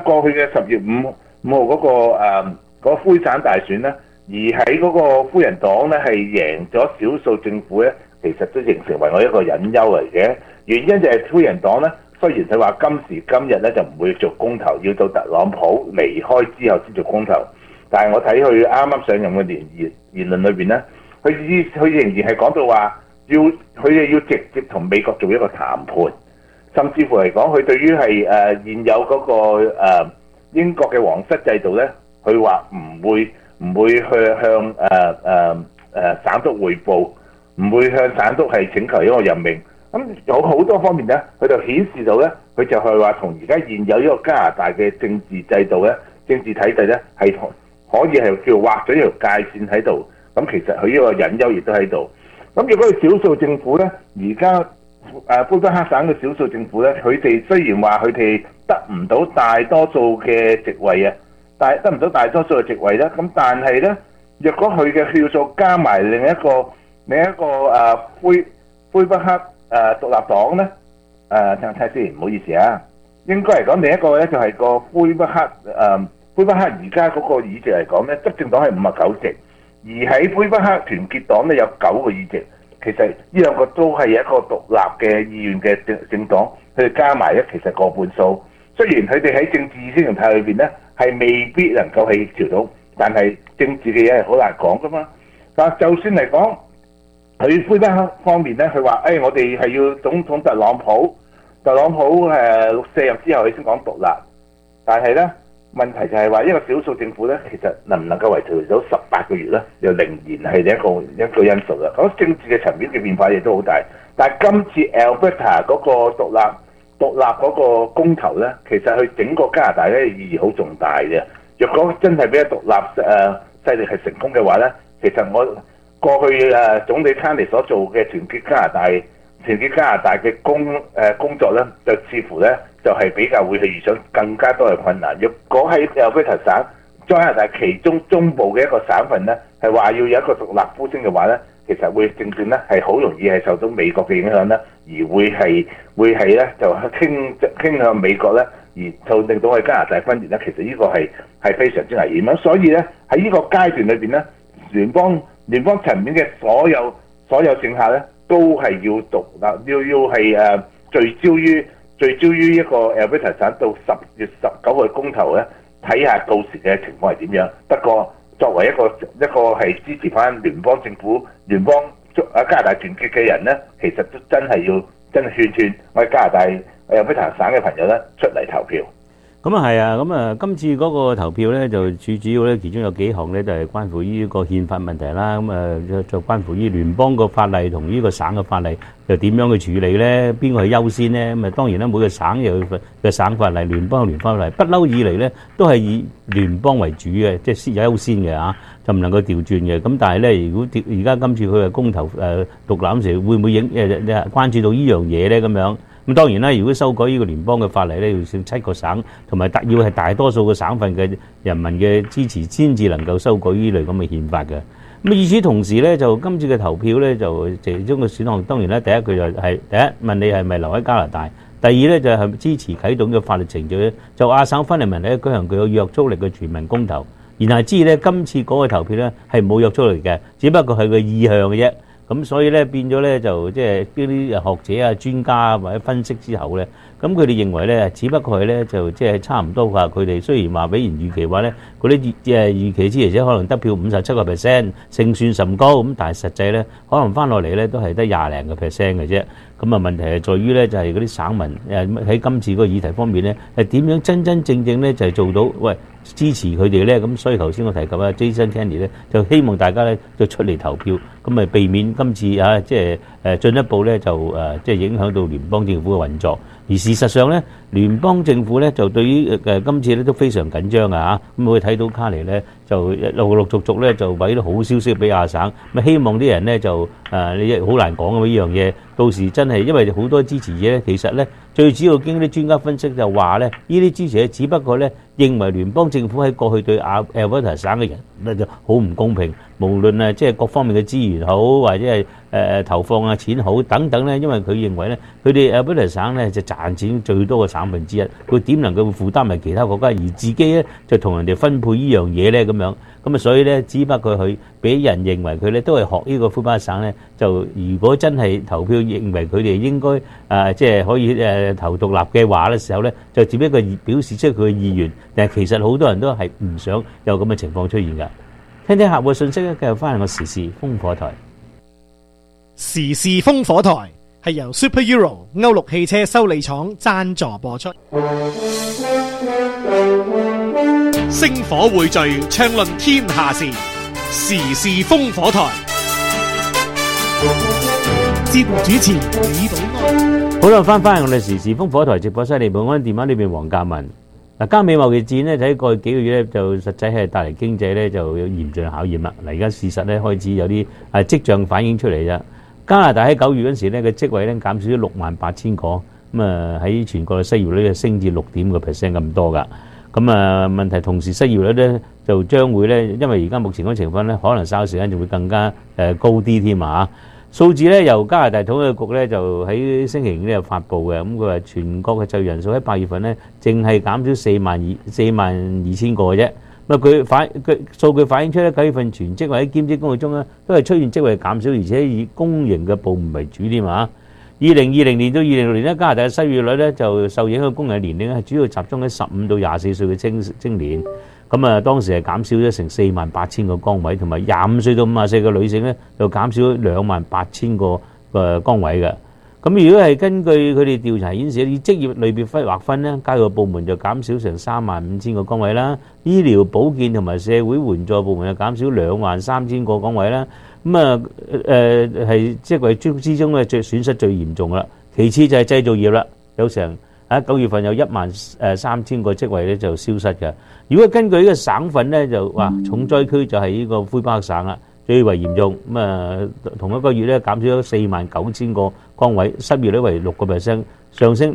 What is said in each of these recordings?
過去嘅10月5號嗰個嗰個灰省大選咧，而喺嗰個灰人黨咧係贏咗少數政府咧，其實都形成為我一個隱憂嚟嘅。原因就係灰人黨咧，雖然佢話今時今日咧就唔會做公投，要到特朗普離開之後先做公投，但係我睇佢啱啱上任嘅言論裏邊咧，佢仍然係講到話佢哋要直接同美國做一個談判，甚至乎嚟講，佢對於係現有嗰個英國嘅皇室制度咧，佢話唔會去向省督彙報，唔會向省督係請求一個任命。咁有好多方面咧，佢就顯示到咧，佢就係話同而家現有呢個加拿大嘅政治制度咧、政治體制咧，係可以係叫畫咗一條界線喺度。咁其實佢呢個隱憂亦都喺度。咁如果係少數政府咧，而家魁北克省嘅少數政府咧，佢哋雖然話佢哋得唔到大多數嘅席位啊，得唔到大多數嘅席位咧，咁但係咧，若果佢嘅票數加埋另一個魁北克獨立黨咧，睇下先，唔好意思啊，應該嚟講另一個咧就係個魁北克而家嗰個議席嚟講咧，執政黨係59席，而喺魁北克團結黨咧有9個議席。其實呢兩個都係一個獨立嘅意願嘅政黨，佢哋加埋咧其實過半數。雖然佢哋喺政治意識形態裏邊咧係未必能夠係調到，但係政治嘅嘢係好難講噶嘛。但就算嚟講，佢魁北克方面咧，佢話我哋係要總統特朗普6、4日之後佢先講獨立，但係咧問題就係話一個少數政府咧，其實能唔能夠維持到18個月咧，又仍然係一個因素啦。咁政治嘅層面嘅變化亦都好大，但係今次 Alberta 嗰個獨立嗰個公投咧，其實佢整個加拿大咧意義好重大嘅。若果真係俾獨立勢力係成功嘅話咧，其實我過去總理卡尼所做嘅團結加拿大嘅工作咧，就似乎咧就係比較會係遇上更加多嘅困難。若果喺Alberta省加拿大其中中部嘅一個省份咧，係話要有一個獨立呼聲嘅話咧，其實會正正咧係好容易係受到美國嘅影響咧，而會係咧就傾向美國咧，而就令到我哋加拿大分裂咧。其實呢個係非常之危險。咁所以咧喺呢個階段裏邊咧，聯邦層面嘅所有政客咧，都係要獨立，要係聚焦於一個 Alberta 省到10月19號嘅公投咧，睇下到時嘅情況係點樣。不過作為一個係支持翻聯邦政府、加拿大團結嘅人咧，其實都真係勸我哋加拿大Alberta省嘅朋友咧出嚟投票。 咁啊係啊，咁啊今次嗰個投票咧就最主要咧，其中有幾項咧就係關乎於個憲法問題啦。咁啊就關乎於聯邦個法例同呢個省嘅法例又點樣去處理咧？邊個係優先咧？咁啊當然啦，每個省有嘅省法例，聯邦有聯邦法例，不嬲以嚟咧都係以聯邦為主嘅，即係優先嘅嚇，就唔能夠調轉嘅。咁但係咧，如果而家今次佢嘅公投獨立嗰時，會唔會關注到呢樣嘢咧？咁樣？咁當然啦，如果修改呢個聯邦嘅法例咧，要7個省同埋要係大多數嘅省份嘅人民嘅支持，先至能夠修改呢類咁嘅憲法嘅。咁與此同時咧，就今次嘅投票咧，就其中嘅選項當然咧，第一句就係第一問你係咪留喺加拿大，第二咧就係支持啟動嘅法律程序咧，就亞省分離問題咧舉行具有約束力嘅全民公投。然後知咧今次嗰個投票咧係冇約束力嘅，只不過係個意向嘅啫。咁所以咧變咗咧就即係呢啲學者啊、專家啊或者分析之後咧，咁佢哋認為咧，只不過係咧就即係差唔多話，佢哋雖然話比預期話咧，嗰啲預期支持者可能得票57%，勝算甚高，咁但係實際咧可能翻落嚟咧都係得20零個%嘅啫。咁啊問題係在於咧就係嗰啲省民喺今次個議題方面咧係點樣真真正正咧就係做到支持佢哋咧。咁所以頭先我提及啊 Jason Kenney 咧就希望大家咧就出嚟投票，咁咪避免今次即係進一步咧就即係影響到聯邦政府嘅運作。而事實上咧，聯邦政府咧就對於今次咧都非常緊張啊嚇。咁我睇到卡尼咧就陸續咧就俾啲好消息俾亞省，咁希望啲人咧就你好難講嘅呢樣嘢。到時真係因為好多支持者咧，其實咧最主要經啲專家分析就話咧，呢啲支持者只不過咧認為聯邦政府喺過去對Alberta省嘅人咧就好唔公平，無論即係各方面嘅資源好，或者係投放啊錢好等等咧，因為佢認為咧，佢哋Alberta省咧就賺錢最多嘅省份之一，佢點能夠負擔埋其他國家，而自己咧就同人哋分配呢樣嘢咧咁樣，咁啊所以咧只不過佢俾人認為佢咧都係學呢個魁北克省咧，就如果真係投票認為佢哋應該即係可以投獨立嘅話嘅時候咧，就只不過表示出佢嘅意願，但係其實好多人都係唔想有咁嘅情況出現㗎。聽聽客戶嘅信息咧，繼續翻嚟個時事風火台。 時事風火台係由 Super Euro 歐陸汽車修理廠贊助播出。星火匯聚，暢論天下事，時事風火台。節目主持李寶安。 好啦，翻嚟我哋時事風火台直播室，李寶安電話呢邊黃嘉文。嗱，加美貿易戰咧，睇過去幾個月咧，就實際係帶嚟經濟咧就有嚴峻考驗啦。嗱，而家事實咧開始有啲跡象反映出嚟啫。加拿大喺9月嗰時咧嘅職位咧減少咗68,000個，咁啊喺全國嘅失業率就升至6.5% 咁多噶。咁啊問題同時失業率咧就將會咧，因為而家目前嗰個情況咧，可能稍後時間就會更加高啲添啊！數字咧由加拿大統計局咧就喺星期五咧發布嘅，咁佢話全國嘅就業人數喺8月份咧淨係減少42000個嘅啫。咁佢數據反映出咧9月份全職或者兼職工作中咧都係出現職位減少，而且以公營嘅部門為主添啊！2020年到2026年咧，加拿大嘅失業率咧就受影響嘅工人年齡係主要集中喺15到24歲嘅青年。咁啊，當時係減少咗成48,000個崗位，同埋25歲到54歲嘅女性咧，就減少咗28,000個崗位嘅。咁如果係根據佢哋調查顯示，以職業類別劃分咧，教育部門就減少成35,000個崗位啦，醫療保健同埋社會援助部門就減少23,000個崗位啦。咁啊係職位之中嘅最損失最嚴重啦。其次就係製造業啦，有成9月份有13,000個職位咧就消失嘅。如果根據呢個省份咧，就重災區就係呢個魁北克省啦，最為嚴重。咁啊同一個月咧減少咗49,000個崗位，失業率為6%，上升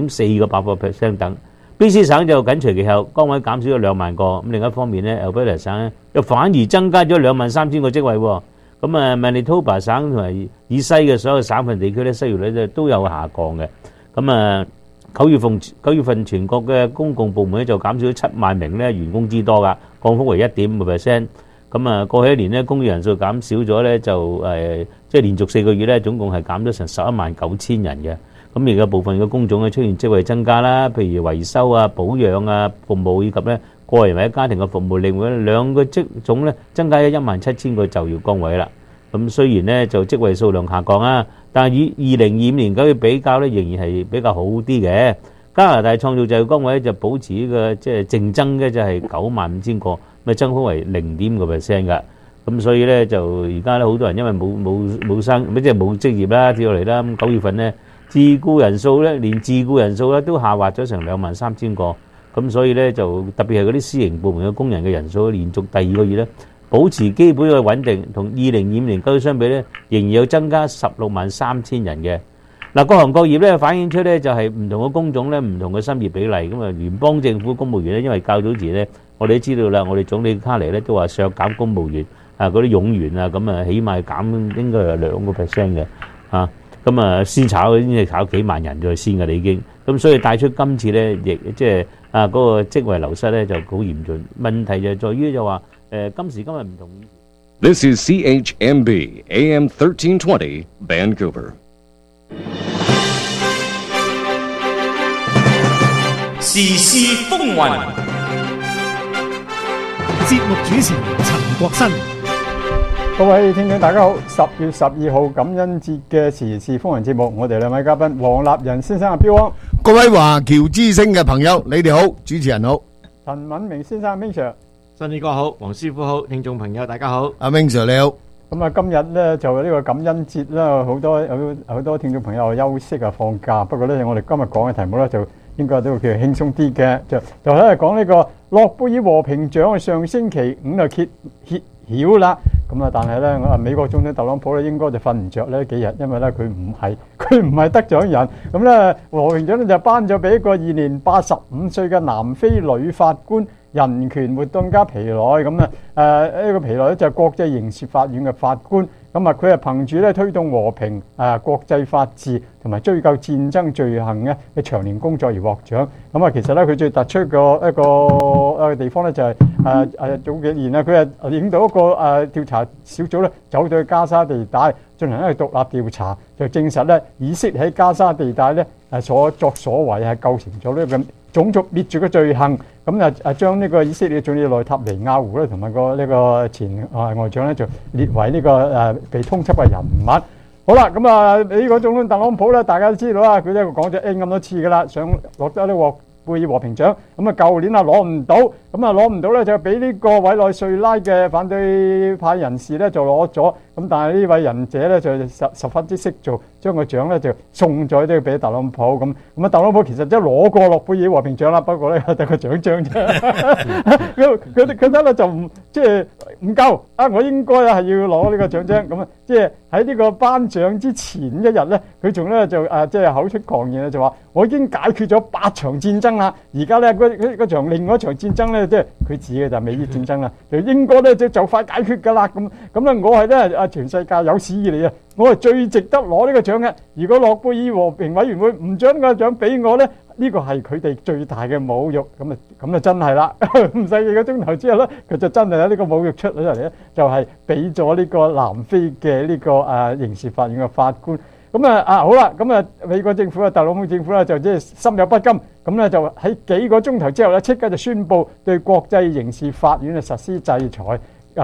0.4%等。BC 省就緊隨其後，崗位減少咗2萬個。咁另一方面咧，Alberta 省咧又反而增加咗23,000個職位喎。咁啊 Manitoba 省同埋以西嘅所有省份地區咧，失業率咧都有下降嘅。咁啊9月份全國嘅公共部門咧就減少咗7萬名咧員工之多噶，降幅為1.5%。咁啊過去一年咧工業人數減少咗咧就即係連續4個月咧總共係減咗成119000人嘅。咁而家部分嘅工種咧出現職位增加啦，譬如維修啊、保養啊、服務以及咧個人或者家庭嘅服務，另外兩個職種咧增加咗17000個就業崗位啦。咁雖然咧就職位數量下降啊，但係以2025年9月比較咧，仍然係比較好啲嘅。加拿大創造就業崗位就保持呢個即係淨增嘅就係95,000個，咁增幅為0.5%㗎。咁所以咧就而家咧好多人因為冇即係冇職業啦跳落嚟啦。咁9月份咧自僱人數咧連自僱人數咧都下滑咗成23,000個。咁所以咧就特別係嗰啲私營部門嘅工人嘅人數連續第2個月咧保持基本嘅穩定，同2025年9月相比咧，仍然有增加163,000人嘅。嗱，各行各業咧反映出咧就係唔同嘅工種咧唔同嘅薪業比例。咁啊，聯邦政府公務員咧，因為較早前咧，我哋都知道啦，我哋總理卡尼咧都話削減公務員嗰啲冗員啊，咁啊起碼減應該係2%嘅嚇。咁啊先炒已經係炒幾萬人再先㗎啦已經。咁所以帶出今次咧亦即係嗰個職位流失咧就好嚴峻。問題就在於就話今時今日唔同。 This is CHMB AM 1320 Vancouver。 時事風雲， 節目主持陳國新。 各位聽眾大家好，10月12號感恩節嘅時事風雲節目，我哋兩位嘉賓黃立仁先生阿標安， 各位華僑之聲嘅朋友，你哋好，主持人好， 陳敏明先生 Ming Sir， 新宇哥好，黃師傅好，聽眾朋友大家好， 阿 Ming Sir 你好。 咁啊，今日咧就呢個感恩節啦，好多聽眾朋友休息啊放假，不過咧我哋今日講嘅題目咧就應該都叫輕鬆啲嘅，就喺度講呢個諾貝爾和平獎上星期5就揭曉啦。 咁啊，但係咧，美國總統特朗普咧應該就瞓唔着呢幾日，因為咧佢唔係得獎人。咁咧和平獎咧就頒咗俾一個現年85歲嘅南非女法官。人權活動家皮內咁啊，呢個皮內咧就係國際刑事法院嘅法官，咁啊佢係憑住咧推動和平、國際法治同埋追究戰爭罪行嘅長年工作而獲獎。咁啊，其實咧佢最突出嘅一個地方咧就係早幾年咧，佢係影到一個調查小組咧走到去加沙地帶進行一個獨立調查，就證實咧以色列喺加沙地帶咧所作所為係構成咗呢個種族滅絕嘅罪行。咁將呢個以色列總理內塔尼亞胡咧同埋呢個前外長咧就列為呢個被通緝嘅人物。好啦，咁啊美國總統特朗普咧，大家都知道啦，佢都講咗 N 咁多次噶啦，想獲得呢個貝爾和平獎。咁啊舊年攞唔到，攞唔到咧就俾呢個委內瑞拉嘅反對派人士咧就攞咗。咁但係呢位仁者咧就十分之識做，將個獎咧就送咗都要俾特朗普咁。咁特朗普其實都攞過諾貝爾和平獎啦，不過咧得個獎章啫。佢覺得咧就唔夠啊！我應該係要攞呢個獎章。咁喺呢個頒獎之前一日咧，佢仲咧就口出狂言就話我已經解決咗8場戰爭啦。而家咧嗰場另外一場戰爭咧，即係佢指嘅就係美伊戰爭啦，就應該咧就快解決㗎啦。咁咧我係咧全世界有史以嚟我係最值得攞呢個獎嘅。如果諾貝爾和平委員會唔將個獎俾我咧，呢個係佢哋最大嘅侮辱。咁真係啦，唔使幾個鐘頭之後咧，佢就真係有呢個侮辱出咗嚟咧，就係俾咗呢個南非嘅呢個刑事法院嘅法官。好啦，美國政府特朗普政府咧就心有不甘，咁咧就喺幾個鐘頭之後咧，即刻就宣布對國際刑事法院實施制裁。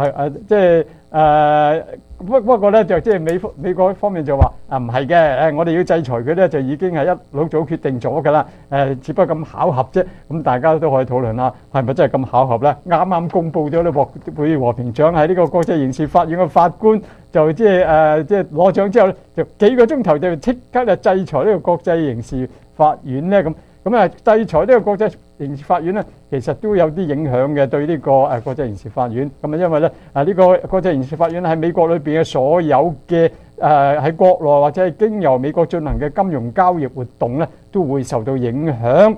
不過咧就美國方面就話唔係嘅，我哋要制裁佢咧就已經係一早決定咗㗎啦，只不過咁巧合啫。咁大家都可以討論下，係咪真係咁巧合咧？啱啱公佈咗呢諾貝爾和平獎喺呢個國際刑事法院嘅法官就攞獎之後咧，就幾個鐘頭就即刻就制裁呢個國際刑事法院咧咁。制裁呢個國際刑事法院咧，其實都有啲影響嘅對呢個國際刑事法院。因為咧呢個國際刑事法院喺美國裏邊嘅所有嘅喺國內或者係經由美國進行嘅金融交易活動咧，都會受到影響。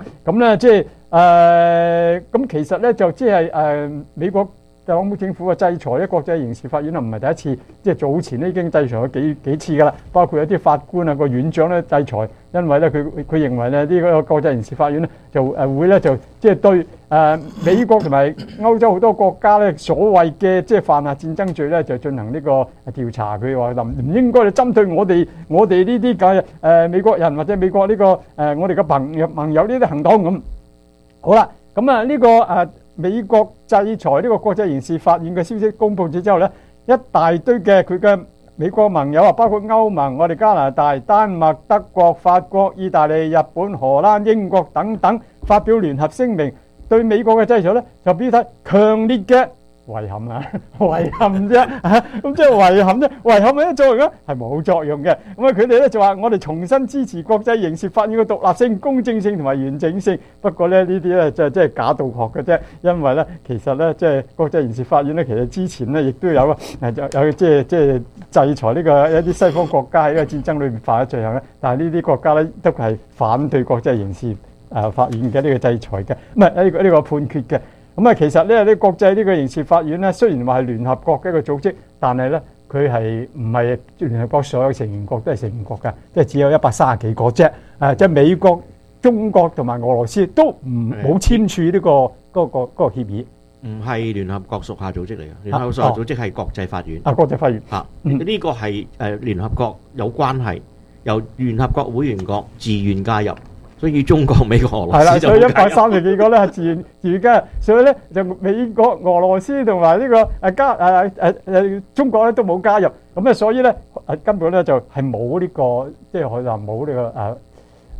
其實咧就美國特朗普政府嘅制裁咧，國際刑事法院唔係第一次，早前咧已經制裁咗幾次㗎啦。包括有啲法官個院長咧制裁，因為咧佢認為咧呢個國際刑事法院咧就會咧就對美國同埋歐洲好多國家咧所謂嘅犯下戰爭罪咧就進行呢個調查。佢話唔應該針對我哋呢啲嘅美國人或者美國呢個我哋嘅盟友呢啲行動咁。好啦，呢個美國制裁呢個國際刑事法院嘅消息公佈咗之後咧，一大堆嘅佢嘅美國盟友包括歐盟、我哋加拿大、丹麥、德國、法國、意大利、日本、荷蘭、英國等等，發表聯合聲明，對美國嘅制裁咧就表態強烈嘅遺憾啦，遺憾啫，咁即係遺憾啫，遺憾有咩作用咧？係冇作用嘅。佢哋咧就話我哋重新支持國際刑事法院嘅獨立性、公正性同埋完整性。不過咧呢啲咧就係假道學嘅啫，因為咧其實咧國際刑事法院咧其實之前咧亦都有有制裁呢個一啲西方國家喺呢個戰爭裏面犯咗罪行咧，但係呢啲國家咧都係反對國際刑事法院嘅呢個制裁嘅，唔係呢個判決嘅。其實咧呢國際呢個刑事法院咧，雖然話係聯合國嘅一個組織，但係咧佢係唔係聯合國所有成員國都係成員國㗎，即係只有130幾個啫。即係美國、中國同埋俄羅斯都冇簽署呢個協議。 唔係聯合國屬下組織嚟嘅，聯合國屬下組織係國際法院。 國際法院呢個係聯合國有關係，由聯合國會員國自願加入。所以中國、美國、俄羅斯就冇加入。所以130幾個咧係自願加入，所以咧就美國、俄羅斯同埋呢個中國咧都冇加入。所以咧根本咧就係冇呢個，即係可以話冇呢個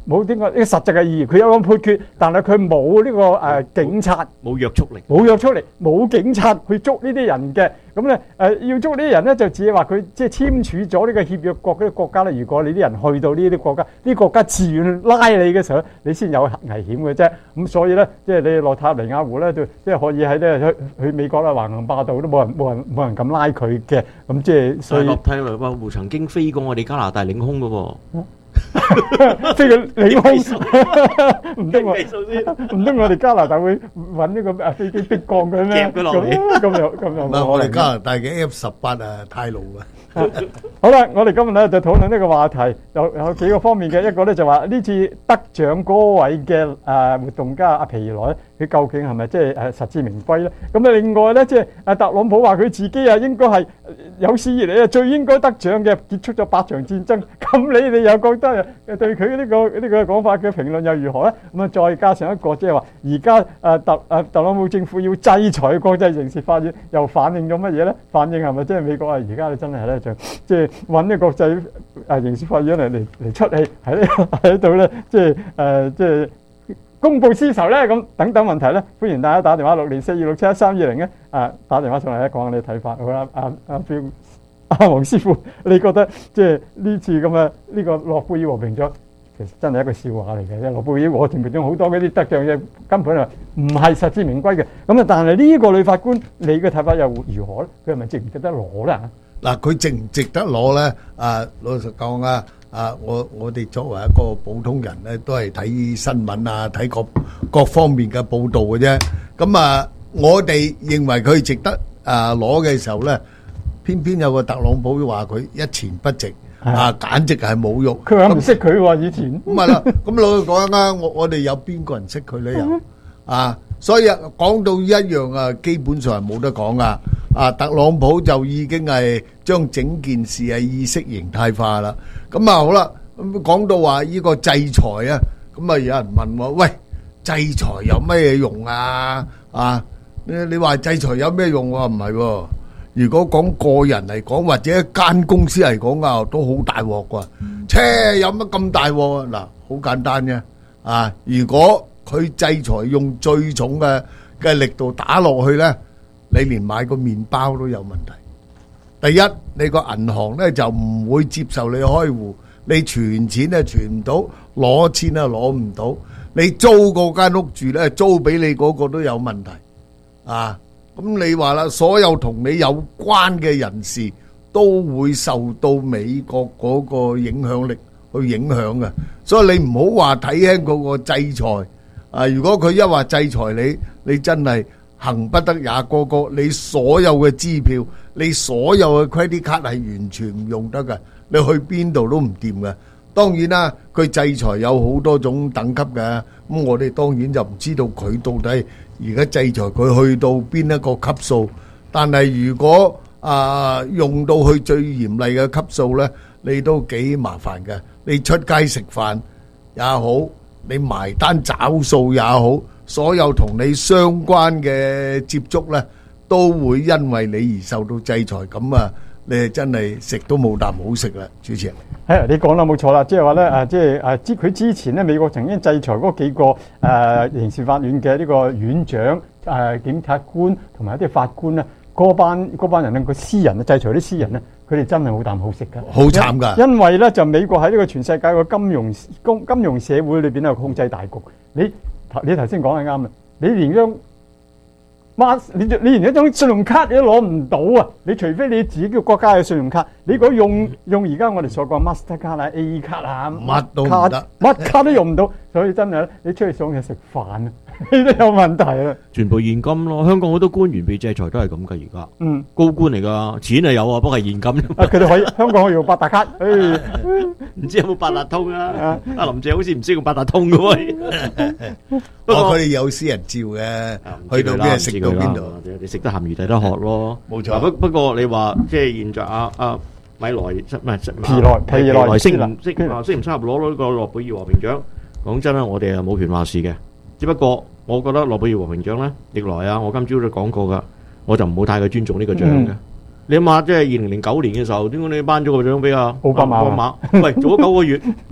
冇點講呢個實際嘅意義，佢有個判決，但係佢冇呢個警察冇約束力， 冇警察去捉呢啲人嘅。咁咧要捉呢啲人咧，就只係話佢即係簽署咗呢個協約國嗰啲國家咧。如果你啲人去到呢啲國家，呢啲國家自願拉你嘅時候，你先有危險嘅啫。咁所以咧，即係你落塔尼亞湖咧，就即係可以喺咧去美國啦橫行霸道都冇人敢拉佢嘅。咁即係所以落塔尼亞湖曾經飛過我哋加拿大領空嘅喎。 飛個領空，唔通我哋加拿大會揾呢個飛機逼降佢咩？ 夾佢落嚟， 咁又唔係我哋加拿大嘅 F-18啊，太老啦。 好啦，我哋今日咧就討論呢個話題，有幾個方面嘅。一個咧就話呢次得獎嗰位嘅活動家阿皮萊，佢究竟係咪即係實至名歸咧？咁啊，另外咧即係特朗普話佢自己啊應該係有史以嚟啊最應該得獎嘅，結束咗8場戰爭。咁你哋又覺得對佢呢個講法嘅評論又如何咧？咁啊，再加上一個即係話而家特朗普政府要制裁國際刑事法院，又反映咗乜嘢咧？反映係咪即係美國啊？而家真係咧就即係揾呢個國際刑事法院嚟出氣喺度咧，即係公報私仇咧咁等等問題咧，歡迎大家打電話604267132咧打電話上嚟咧講下你睇法。好啦，黃師傅，你覺得即係呢次咁嘅呢個諾貝爾和平獎，其實真係一個笑話嚟嘅。諾貝爾和平獎好多嗰啲得獎嘅根本係唔係實至名歸嘅。咁啊，但係呢個女法官，你嘅睇法又如何咧？佢係咪值唔值得攞咧？ 嗱，佢值唔值得攞咧？老實講啊，我哋作為一個普通人咧，都係睇新聞啊，睇各方面嘅報導嘅啫。咁啊，我哋認為佢值得攞嘅時候咧，偏偏有個特朗普話佢一錢不值，簡直係侮辱。 佢話唔識佢喎，以前。 咁係啦，咁老實講啊，我哋有邊個人識佢咧？又所以講到一樣基本上係冇得講噶。特朗普就已經係將整件事係意識形態化啦。咁好啦，咁講到話呢個制裁啊，咁有人問我：喂，制裁有咩用啊？你話制裁有咩用？我話唔係喎。如果講個人嚟講，或者一間公司嚟講啊，都好大鑊㗎。有乜咁大鑊啊？嗱，好簡單嘅。如果佢制裁用最重嘅力度打落去咧，你連買個麵包都有問題。第一，你個銀行咧就唔會接受你開戶，你存錢咧存唔到，攞錢咧攞唔到，你租嗰間屋住咧租俾你嗰個都有問題。咁你話啦，所有同你有關嘅人士都會受到美國嗰個影響力去影響嘅，所以你唔好話睇輕嗰個制裁。如果佢一話制裁你，你真係行不得也個個，你所有嘅支票，你所有嘅 credit card 係完全唔用得嘅，你去邊度都唔掂嘅。當然啦，佢制裁有好多種等級嘅，咁我哋當然就唔知道佢到底而家制裁佢去到邊一個級數。但係如果用到去最嚴厲嘅級數呢，你都幾麻煩嘅。你出街食飯也好，你埋單找數也好，所有同你相關嘅接觸呢，都會因為你而受到制裁。咁你係真係食都冇啖好食啦，主持人。 你講得冇錯啦，即係話咧即係佢之前咧，美國曾經制裁嗰幾個刑事法院嘅呢個院長、檢察官同埋一啲法官咧，嗰班人咧，個私人制裁啲私人咧，佢哋真係冇啖好食㗎， 好慘㗎。因為咧就美國喺呢個全世界個金融社會裏邊有控制大局。你頭先講係啱嘅，你連你連一張信用卡你都攞唔到啊！你除非你自己嘅國家嘅信用卡，你如果用而家我哋所講 Master 卡啊、A 卡啊， 乜都唔得， 乜卡都用唔到，所以真係你出去上嘢食飯啊，你都有問題啊！ 全部現金咯，香港好多官員被制裁都係咁噶，而家高官嚟噶，錢係有啊，不過係現金。 佢哋可以香港可以用八達卡， 唔知有冇八達通啊？阿林鄭好似唔識用八達通嘅喎。 不過佢哋有私人照嘅，去到邊食到邊度？ 你食得鹹魚抵得渴咯，冇錯。不過你話即係現在米萊唔係皮萊適唔適合攞到呢個諾貝爾和平獎？講真啦，我哋係冇權話事嘅。只不過我覺得諾貝爾和平獎咧，歷來我今朝都講過噶，我就唔好太過尊重呢個獎嘅。你諗下，即係2009年嘅時候，點解你頒咗個獎俾奧巴馬？喂，做咗9個月，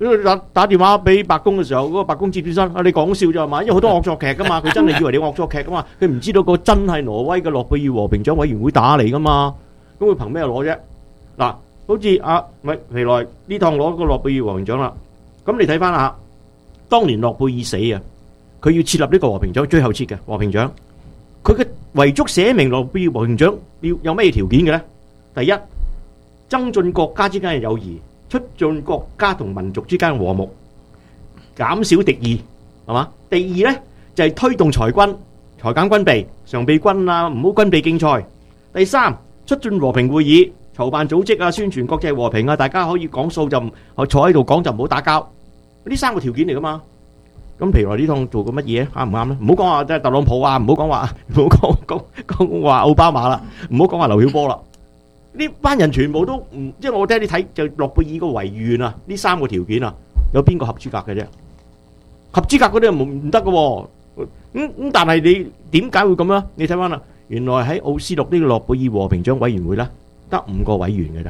打電話俾白宮嘅時候，嗰個白宮接住身，你講笑啫嘛？因為好多惡作劇噶嘛，佢真係以為你惡作劇噶嘛，佢唔知道個真係挪威嘅諾貝爾和平獎委員會打嚟噶嘛，咁佢憑咩攞啫？嗱，好似皮萊呢趟攞個諾貝爾和平獎啦，咁你睇翻下，當年諾貝爾死啊，佢要設立呢個和平獎，最後設嘅和平獎，佢嘅遺囑寫明諾貝爾和平獎要有咩條件嘅咧？第一，增進國家之間嘅友誼，促進國家同民族之間嘅和睦，減少敵意，係嘛？第二咧就係推動裁減軍備，常備軍啊，唔好軍備競賽。第三，促進和平會議，籌辦組織啊，宣傳國際和平啊，大家可以講數就坐喺度講就唔好打交。呢三個條件嚟噶嘛？咁譬如話呢趟做過乜嘢啱唔啱咧？唔好講話即係特朗普啊，唔好講話奧巴馬啦，唔好講話劉曉波啦。呢班人全部都唔，即係我聽你睇就諾貝爾個遺願啊，呢三個條件啊，有邊個合資格嘅啫？合資格嗰啲唔得嘅喎。咁但係你點解會咁樣？你睇翻啦，原來喺奧斯陸呢個諾貝爾和平獎委員會咧，得5個委員嘅咋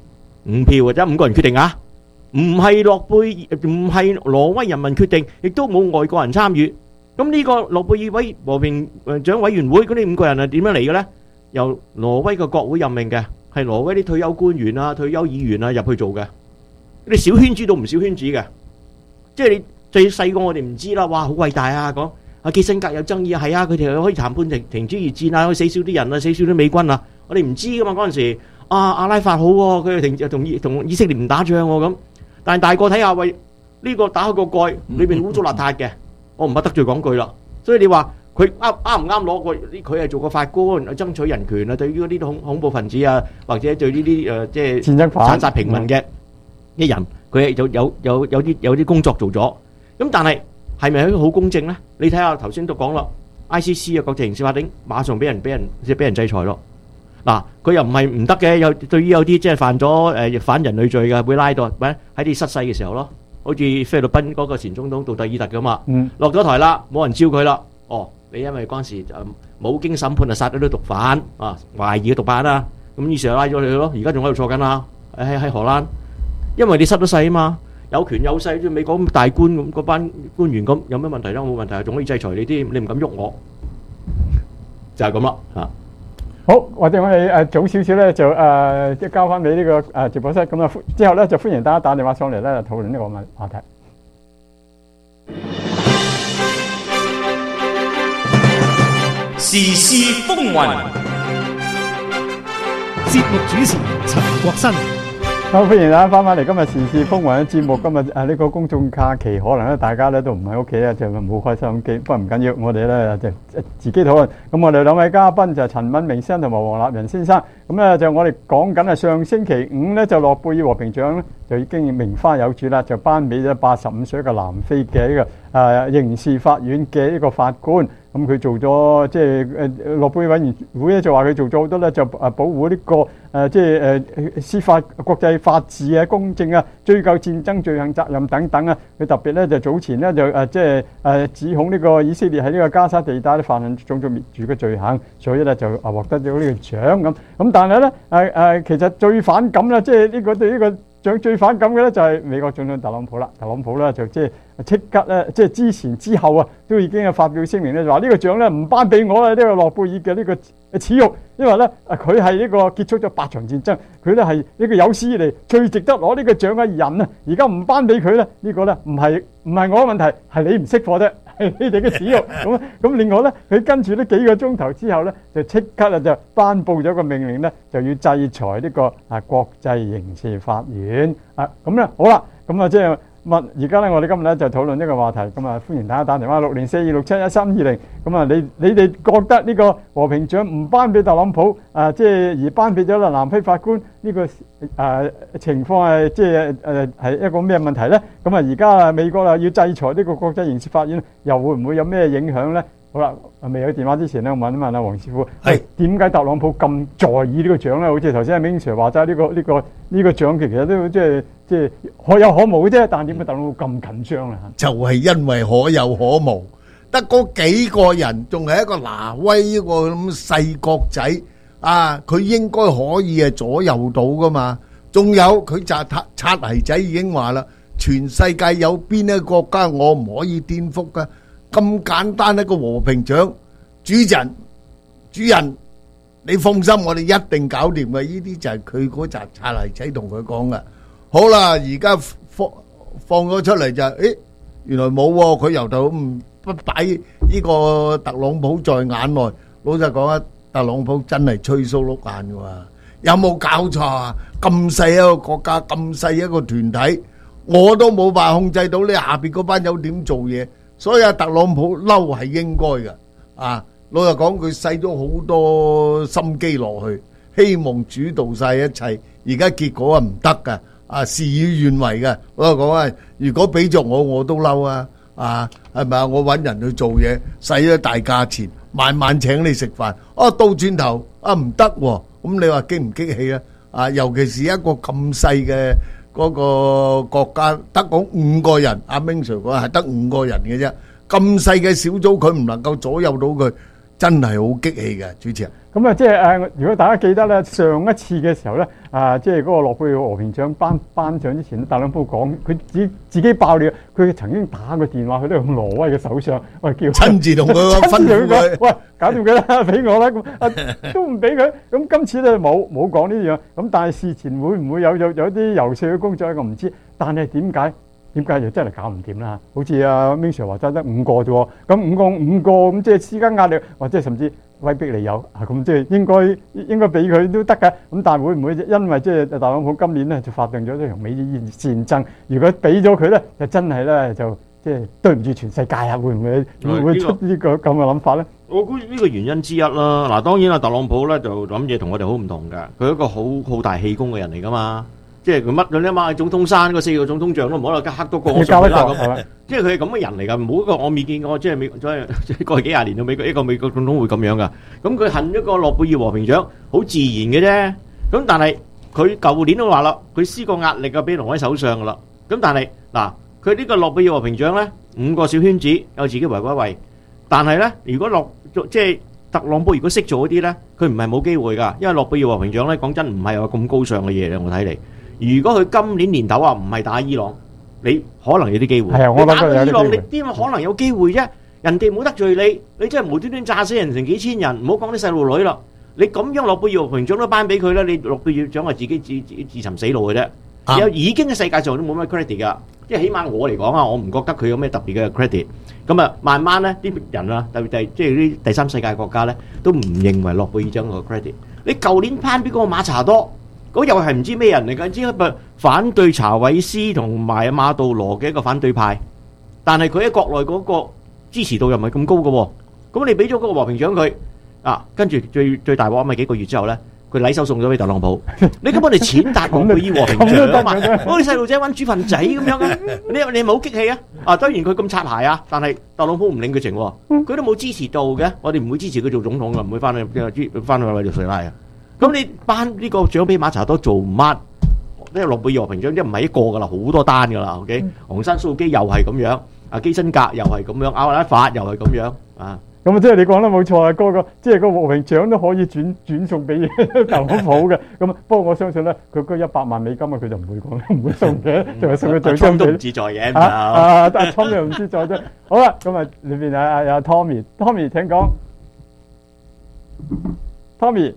，5票或者5個人決定啊，唔係唔係挪威人民決定，亦都冇外國人參與。咁呢個諾貝爾和平獎委員會嗰啲5個人係點樣嚟嘅咧？由挪威嘅國會任命嘅。係挪威啲退休官員啊、退休議員啊入去做嘅，你小圈子到唔小圈子嘅，即係你最細個我哋唔知啦，哇好偉大啊！講基辛格有爭議啊，係啊，佢哋可以談判停止熱戰啊，可以死少啲人啊，死少啲美軍啊，我哋唔知噶嘛嗰陣時，阿拉法好喎，佢哋同以色列唔打仗喎咁，但係大個睇下喂，呢個打開個蓋，裏邊污糟邋遢嘅，我唔怕得罪講句啦，所以你話。佢啱唔啱攞過？佢係做過法官，爭取人權啊！對於嗰啲恐怖分子啊，或者對呢啲即係戰爭犯、 殘殺平民嘅一人，佢係有啲工作做咗。咁但係係咪好公正咧？你睇下頭先都講啦 ，ICC 啊國際刑事法庭馬上俾人制裁咯。嗱，佢又唔係唔得嘅，對於有啲即係犯咗反人類罪嘅，會拉到喺啲失勢嘅時候咯。好似菲律賓嗰個前總統杜特爾特咁嘛，落咗台啦，冇人招佢啦。哦。你因為嗰陣時就冇經審判就殺咗啲毒販啊，懷疑嘅毒販啦，咁於是就拉咗你咯，而家仲喺度坐緊啦，喺荷蘭，因為你失咗勢啊嘛，有權有勢，即係美國咁大官咁嗰班官員咁，有咩問題咧？冇問題，仲可以制裁你啲，你唔敢喐我，就係咁啦嚇。 好，或者我哋早少少咧就即係交翻俾呢個直播室咁啊，之後咧就歡迎大家打電話上嚟咧討論呢個話題。 時事風雲， 節目主持陳國新。 好，歡迎大家翻返嚟今日時事風雲嘅節目。今日呢個公眾假期，可能咧大家咧都唔喺屋企啊，就冇開收音機。不過唔緊要，我哋咧就自己討論。咁我哋兩位嘉賓就係陳敏明先生同埋黃立仁先生。咁咧就我哋講緊啊，上星期5咧就諾貝爾和平獎咧就已經名花有主啦，就頒俾咗85歲嘅南非嘅呢個刑事法院嘅呢個法官。咁佢做咗即係諾貝爾委員會咧就話佢做咗好多咧，就保護呢個即係司法國際法治啊、公正啊、追究戰爭罪行責任等等啊。佢特別咧就早前咧就即係指控呢個以色列喺呢個加沙地帶咧犯下種族滅絕嘅罪行，所以咧就獲得咗呢個獎咁。咁但係咧其實最反感咧，即係呢個對呢個獎最反感嘅咧就係美國總統特朗普啦。特朗普咧就即刻咧即係之前之後啊都已經係發表聲明咧，就話呢個獎咧唔頒俾我啦，呢個諾貝爾嘅呢個恥辱，因為咧佢係呢個結束咗8場戰爭，佢咧係呢個有史以嚟最值得攞呢個獎嘅人啊！而家唔頒俾佢咧，呢個咧唔係我嘅問題，係你唔識貨啫，係你哋嘅恥辱。咁另外咧，佢跟住呢幾個鐘頭之後咧，就即刻啊就頒布咗個命令咧，就要制裁呢個國際刑事法院啊。咁咧好啦，咁啊即係。而家咧，我哋今日咧就討論呢個話題，咁啊歡迎大家打電話60426711320。咁啊，你哋覺得呢個和平獎唔頒俾特朗普即係而頒俾咗南非法官呢個情況係即係一個咩問題咧？咁啊，而家美國要制裁呢個國際刑事法院，又會唔會有咩影響咧？好啦，未有電話之前咧，我問一問阿黃師傅，係點解特朗普咁在意呢個獎咧？好似頭先阿明 Sir 話齋，呢個獎其實都即係可有可無嘅啫，但係點解特朗普咁緊張啊？ 就係因為可有可無，得嗰幾個人，仲係一個挪威呢個咁細國仔啊，佢應該可以左右到噶嘛？仲有佢就擦鞋仔已經話啦， 全世界有邊一個國家我唔可以顛覆㗎？咁簡單一個和平獎，主人，你放心，我哋一定搞掂嘅。呢啲就係佢嗰扎擦泥仔同佢講嘅。好啦，而家放咗出嚟就，原來冇喎，佢由頭不擺呢個特朗普在眼內。老實講啊，特朗普真係吹鬚碌眼嘅喎，有冇搞錯啊？咁細一個國家，咁細一個團體，我都冇辦法控制到你下邊嗰班友點做嘢，所以阿特朗普嬲係應該嘅。老實講，佢使咗好多心機落去，希望主導晒一切，而家結果唔得㗎，事與願違嘅。老實講啊，如果俾咗我都嬲啊！係咪啊？我揾人去做嘢，使咗大價錢，晚晚請你食飯，到轉頭唔得喎，咁你話激唔激氣咧？尤其是一個咁細嘅嗰個國家，得講5個人，阿 Ming Sir 講係得5個人嘅啫，咁細嘅小組佢唔能夠左右到佢，真係好激氣嘅，主持人。 咁啊，即係如果大家記得咧，上一次嘅時候咧，即係嗰個諾貝爾和平獎頒獎之前，特朗普講佢自己爆料，佢曾經打過電話去呢個挪威嘅首相，喂，叫親自同佢吩咐佢， 喂，搞掂佢啦，俾我啦，咁都唔俾佢。咁今次咧冇講呢樣，咁但係事前會唔會有啲遊說嘅工作咧？我唔知，但係點解又真係搞唔掂啦？好似阿 Ming Sir 話齋得5個啫喎，咁五個咁即係施加壓力，或者甚至威逼利誘咁即係應該俾佢都得嘅。咁但係會唔會因為即係特朗普今年咧就發動咗呢場美伊戰爭？如果俾咗佢咧，就真係咧就即係對唔住全世界啊！會唔會出呢個咁嘅諗法咧？ 我估呢個原因之一啦。嗱，當然啦，特朗普咧就諗嘢同我哋好唔同㗎。佢係一個好大氣功嘅人嚟㗎嘛。即係佢乜咗咧嘛？總統山嗰4個總統像都唔可能黑多個我上去啦咁。即係佢係咁嘅人嚟㗎，冇一個我未見過，即係過去幾廿年到一個美國總統會咁樣㗎。咁佢恨一個諾貝爾和平獎，好自然嘅啫。咁但係佢舊年都話啦，佢施過壓力啊，俾挪威首相㗎啦。咁但係嗱，佢呢個諾貝爾和平獎咧，5個小圈子有自己圍一圍。但係咧，如果即係特朗普如果識做嗰啲咧，佢唔係冇機會㗎。因為諾貝爾和平獎咧，講真唔係話咁高尚嘅嘢咧，我睇嚟。如果佢今年年頭唔係打伊朗，你可能有啲機會。你打伊朗，你點可能有機會啫？人哋冇得罪你，你真係無端端炸死人成幾千人，唔好講啲細路女啦。你咁樣諾貝爾和平獎都頒俾佢咧，你諾貝爾獎係自己自尋死路嘅啫。有已經喺世界上都冇乜 credit 㗎，即係起碼我嚟講啊，我唔覺得佢有咩特別嘅 credit。咁啊，慢慢咧啲人啊，特別即係啲第三世界國家咧，都唔認為諾貝爾獎個 credit。你舊年頒俾嗰個馬查多。嗰又係唔知咩人嚟㗎？只係反對查韋斯同埋馬杜羅嘅一個反對派，但係佢喺國內嗰個支持度又唔係咁高嘅喎。咁你俾咗嗰個和平獎佢跟住最大鑊咪幾個月之後咧，佢禮手送咗俾特朗普。你根本你踐踏諾貝爾和平獎啊嘛！嗰啲細路仔揾豬糞仔咁樣嘅，你係咪好激氣啊？當然佢咁擦鞋啊，但係特朗普唔領佢情喎，佢都冇支持度嘅。我哋唔會支持佢做總統㗎，唔會翻去委內瑞拉啊。咁你頒呢個獎俾馬查多做乜？呢個諾貝爾和平獎即唔係一個㗎啦，好多單㗎啦。OK，昂山素基又係咁樣，基辛格又係咁樣，阿拉法又係咁樣啊。 咁即係你講得冇錯啊！嗰個即係個和平獎都可以轉送俾特朗普嘅。咁不過我相信咧，佢嗰100萬美金佢就唔會講，唔會送嘅，就係送個獎金俾。 都唔自在嘅。 但 Tom 又唔自在啫。好啦，咁啊裏邊有 Tommy 請講 ，Tommy。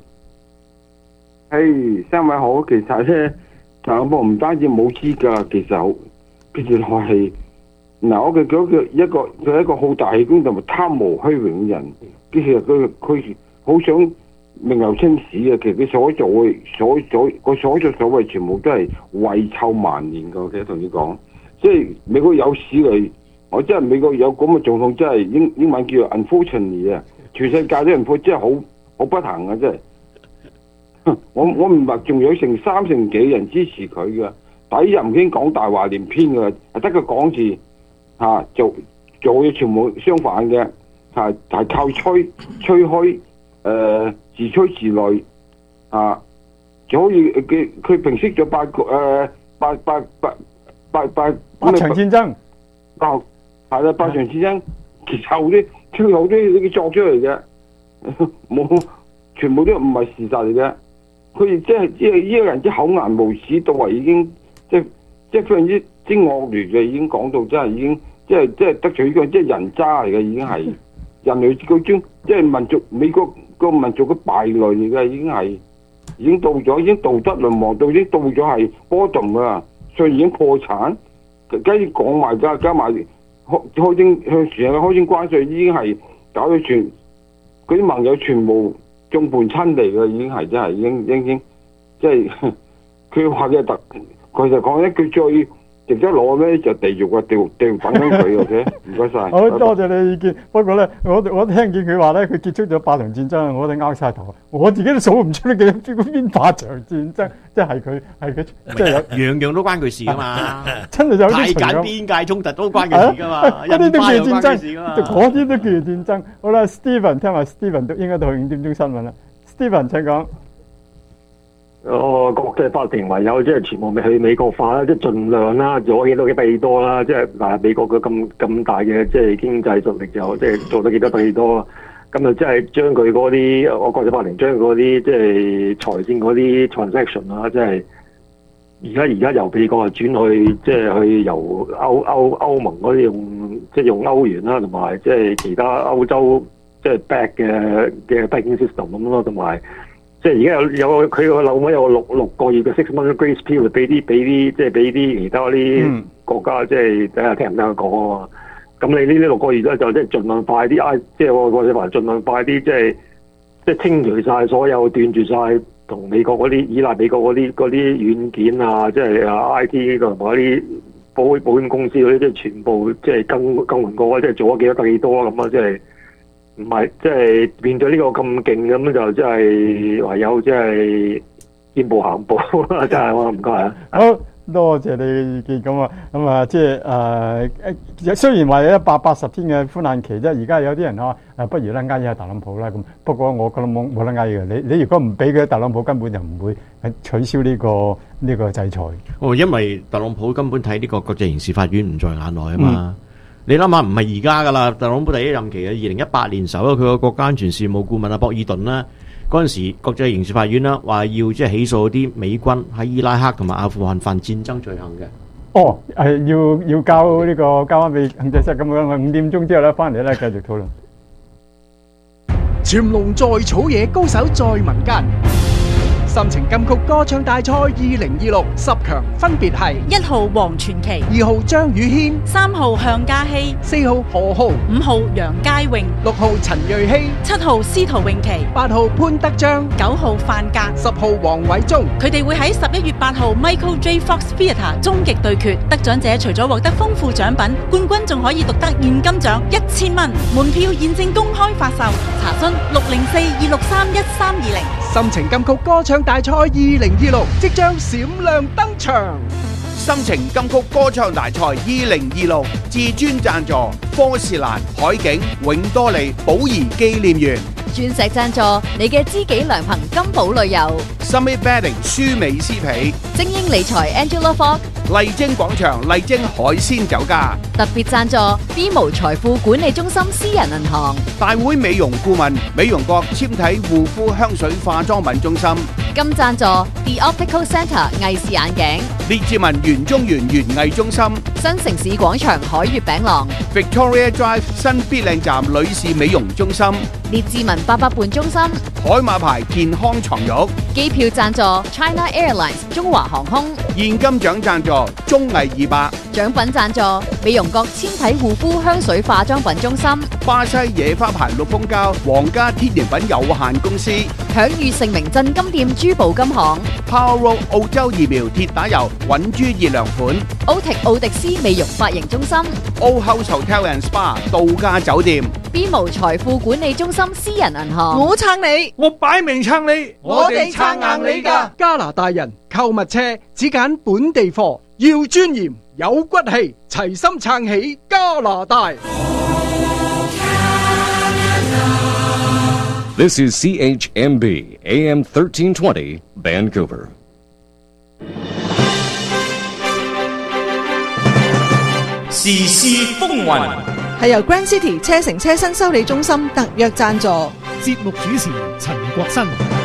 三位好，其實咧，特朗普唔單止冇資格，其實我係我嘅佢係一個好大氣功同埋貪慕虛榮嘅人。其實佢好想名留青史嘅，其實佢所做所為全部都係遺臭萬年嘅。我記得同你講，即係美國有史嚟，我真係美國有咁嘅總統，真係英文叫做 unfortunately 啊！全世界啲人真係好不幸啊！真係。我唔係仲有成3成幾人支持佢嘅，底又唔驚講大話連篇嘅，係得個講字做嘢全部相反嘅，係靠吹噓，自吹自擂就好似佢平息咗八場戰爭， 係啦，8場戰爭，其實好啲你作出嚟嘅，冇全部都唔係事實嚟嘅。佢哋即係呢個人口硬無恥到話已經即即係非常之惡劣嘅，已經講到真係已經即係得罪呢個即係人渣嚟嘅，已經係人類嗰種即係民族美國個民族嘅敗類嚟嘅，已經到咗，已經道德淪亡到已經到咗係bottom啊，所以已經破產。跟住講埋加埋開徵向全世界開徵關稅，已經係搞到嗰啲盟友全部眾叛親離嘅，已經係真係已經即係佢話嘅佢就講一句最值得攞咧就地獄啊，地獄等緊佢嘅，唔該晒。 好多謝你意見，不過咧，我聽見佢話咧，佢結束咗8場戰爭，我哋拗晒頭，我自己都數唔出幾邊8場戰爭，即係佢即係樣樣都關佢事噶嘛， 真係有啲大簡邊界衝突都關佢事噶嘛， 嗰啲都叫戰爭，嗰啲都叫戰戰爭。好啦 ，Steven 聽話 ，Steven 都應該到5點鐘新聞啦。Steven 請講。 國際法庭唯有即係全部咪去美國化啦，即係盡量啦，做幾多幾得幾多啦。即係嗱，美國嘅咁大嘅即係經濟實力就即係做得幾多得幾多啦。咁就即係將佢嗰啲國際法庭將嗰啲即係財政嗰啲 transaction 啦，即係而家由美國轉去即係去由歐盟嗰啲用歐元啦，同埋即係其他歐洲即係 back 嘅 banking system 咁咯，同埋。即係而家有佢個樓面有六個月嘅6 month grace period 俾啲其他啲國家即係睇下聽唔聽佢講啊嘛。咁你呢啲6個月咧就即係盡量快啲，即係我哋話盡量快啲，即係清除晒所有斷絕晒同美國嗰啲依賴美國嗰啲軟件啊，即係IT 同埋啲保險公司嗰啲，即係全部即係更換過，即係做咗幾多得幾多咁啊，即係。唔係，即係面對呢個咁勁咁就即係唯有即係見步行步啦，真係我唔該啊。 好多謝你意見咁啊，即係雖然話有180天嘅寬限期啫，而家有啲人話不如咧嗌下特朗普啦咁。不過我覺得冇得嗌嘅，你如果唔俾佢，特朗普根本就唔會取消呢個制裁。 因為特朗普根本睇呢個國際刑事法院唔在眼內啊嘛。你諗下，唔係而家噶啦，特朗普第一任期嘅2018年時候，佢個國家安全事務顧問博爾頓啦，嗰陣時國際刑事法院啦話要即係起訴啲美軍喺伊拉克同埋阿富汗犯戰爭罪行嘅。 係要交翻俾控制室咁樣。5點鐘之後咧，翻嚟咧繼續討論。 潛龍在草野，高手在民間。心情金曲歌唱大賽2026 10強分別係 1號黃傳奇、 2號張宇軒、 3號向嘉熙、 4號何浩、 5號楊佳穎、 6號陳瑞希、 7號司徒詠琪、 8號潘德章、 9號范格、 10號黃偉忠。佢哋會喺11月8號 Michael J. Fox Theatre 終極對決，得獎者除咗獲得豐富獎品，冠軍仲可以獨得現金獎1000蚊。門票現正公開發售，查詢604-263-1320。 心情金曲歌唱大賽2026即將閃亮登場。 心情金曲歌唱大賽2026至尊贊助科士蘭、海景、永多利、寶儀紀念園。 鑽石贊助你嘅知己良朋金寶旅遊。 Summit Bedding 舒美斯皮。 精英理財 Angela Fogg。 麗晶廣場麗晶海鮮酒家。 特別贊助 BMO 財富管理中心私人銀行。 大會美容顧問美容國纖體護膚香水化妝品中心。 金贊助 The Optical Centre 藝視眼鏡。 列治文園中園園藝中心。 新城市廣場海悅餅廊。 Victoria Drive 新必靚站女士美容中心。 列治文800伴中心。 海馬牌健康床褥。 機票贊助 China Airlines 中華航空。 現金獎贊助綜藝200。 獎品贊助美容國纖體護膚香水化妝品中心。 巴西野花牌綠蜂膠皇家天然品有限公司。 享譽盛名鎮金店珠寶金行。 Power Road 澳洲疫苗鐵打油穩珠熱涼款。 奧迪斯美容髮型中心。 O House Hotel and Spa 度假酒店。 BMO 財富管理中心私人銀行。 我撐你， 我擺明撐你， 我哋撐硬你㗎。加拿大人購物車只揀本地貨，要尊嚴有骨氣，齊心撐起加拿大。 This is CHMB AM 1320 Vancouver. 時事風雲係由 Grand City 車城車身修理中心特約贊助。 節目主持陳國新。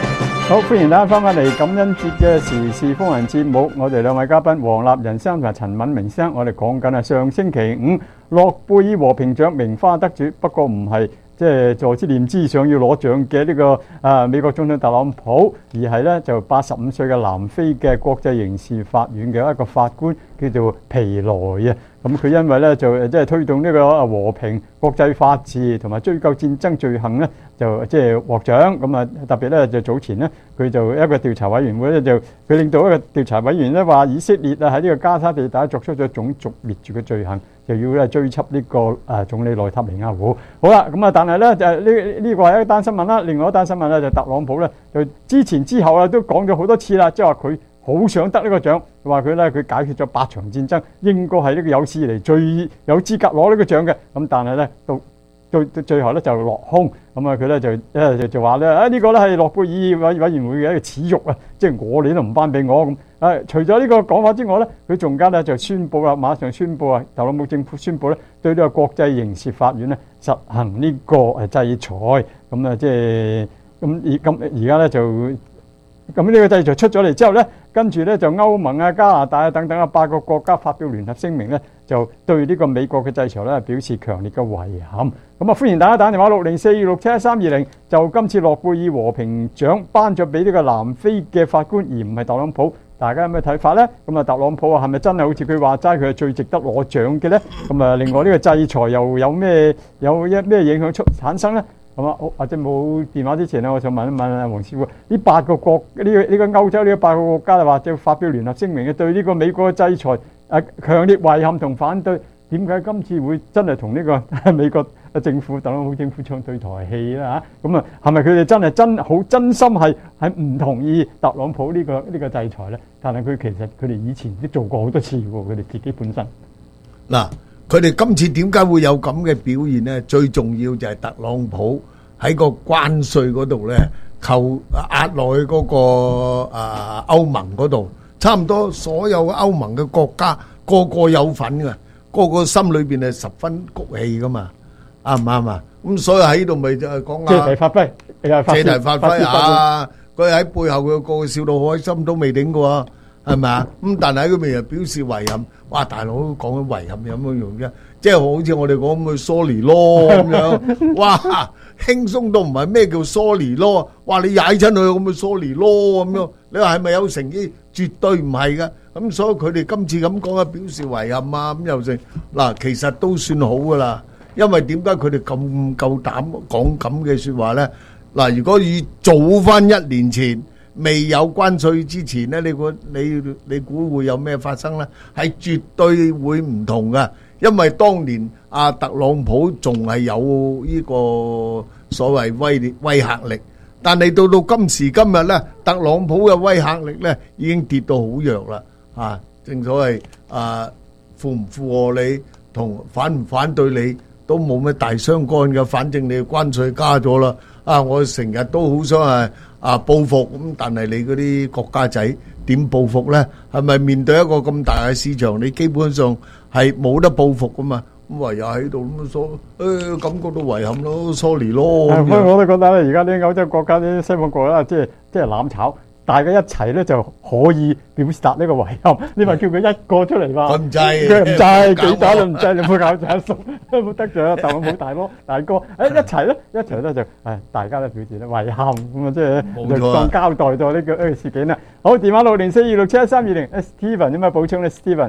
好，歡迎大家翻嚟感恩節嘅時事風雲節目，我哋兩位嘉賓黃立仁生同埋陳敏明生，我哋講緊上星期五諾貝爾和平獎名花得主，不過唔係即係在之念之上要攞獎嘅呢個美國總統特朗普，而係咧就85歲嘅南非嘅國際刑事法院嘅一個法官叫做皮萊啊。咁佢因為咧就即係推動呢個和平、國際法治同埋追究戰爭罪行咧，就即係獲獎。咁啊特別咧就早前咧佢就一個調查委員會咧就佢領導一個調查委員咧話以色列啊喺呢個加沙地帶作出咗種族滅絕嘅罪行，就要咧追緝呢個總理內塔尼亞胡。好啦，咁啊但係咧就呢個係一單新聞啦，另外一單新聞咧就特朗普咧就之前之後啊都講咗好多次啦，即係話佢好想得呢個獎，話佢解決咗8場戰爭，應該係呢個有史以嚟最有資格攞呢個獎嘅。咁但係咧到最後咧就落空，咁啊佢咧就話咧呢個咧係諾貝爾委員會嘅一個恥辱啊！即係我哋都唔頒俾我咁。除咗呢個講法之外咧，佢仲加咧就宣佈啦，馬上宣佈啊，特朗普政府宣佈咧對呢個國際刑事法院咧實行呢個制裁。咁啊即係而家咧就咁呢個制裁出咗嚟之後咧，跟住咧就歐盟啊、加拿大啊等等啊8個國家發表聯合聲明咧，就對呢個美國嘅制裁咧表示強烈嘅遺憾。咁啊歡迎大家打電話60426711320，就今次諾貝爾和平獎頒咗俾呢個南非嘅法官，而唔係特朗普。大家有咩睇法咧？咁啊特朗普啊係咪真係好似佢話齋佢係最值得攞獎嘅咧？咁啊另外呢個制裁又有咩影響產生咧？咁啊，或者冇電話之前咧，我想問一問阿黃師傅，呢8個國呢個歐洲呢8個國家或者發表聯合聲明嘅對呢個美國嘅制裁強烈遺憾同反對，點解今次會真係同呢個美國政府特朗普政府唱對台戲啦嚇？咁啊，係咪佢哋真心係唔同意特朗普呢個制裁咧？但係其實佢哋以前都做過好多次喎，佢哋自己本身嗱。佢哋今次點解會有咁嘅表現呢？最重要就係特朗普喺個關稅嗰度呢，壓落去嗰個歐盟嗰度，差唔多所有歐盟嘅國家個個有份㗎，個個心裏邊係十分谷氣噶嘛，啱唔啱啊？咁所以喺度咪就係講借題發揮， 借題發揮啊！佢喺背後佢個個笑到開心都未頂過啊！係咪啊？咁但係喺嗰邊又表示遺憾，哇！大佬講緊遺憾有乜用啫？即係好似我哋講咁嘅 sorry 咯咁樣，哇！輕鬆到唔係咩叫 sorry 咯？哇！你踩親佢咁嘅 sorry 咯咁樣，你話係咪有誠意？絕對唔係㗎。咁所以佢哋今次咁講啊，表示遺憾啊，咁又成嗱，其實都算好㗎啦。因為點解佢哋咁夠膽講咁嘅説話咧？嗱，如果以早翻1年前，未有關稅之前咧，你估會有咩發生咧？係絕對會唔同噶，因為當年特朗普仲係有呢個所謂威嚇力，但係到今時今日咧，特朗普嘅威嚇力咧已經跌到好弱啦。正所謂附唔附和你同反唔反對你都冇咩大相干嘅，反正你關稅加咗啦。我成日都好想報復咁，但係你嗰啲國家仔點報復咧？係咪面對一個咁大嘅市場，你基本上係冇得報復噶嘛？咁唯有喺度咁感覺到遺憾咯 ，sorry 咯。 所以我都覺得咧，而家啲歐洲國家啲西方國家即係攬炒，大家一齊咧就可以表達呢個遺憾。你咪叫佢一個出嚟嘛？佢唔制，幾打都唔制，你冇搞錯數，冇得獎。特朗普大哥，一齊咧就大家都表示咧遺憾咁啊，即係就當交代咗呢個事件啦。好，電話60426711320，Steven 有咩補充咧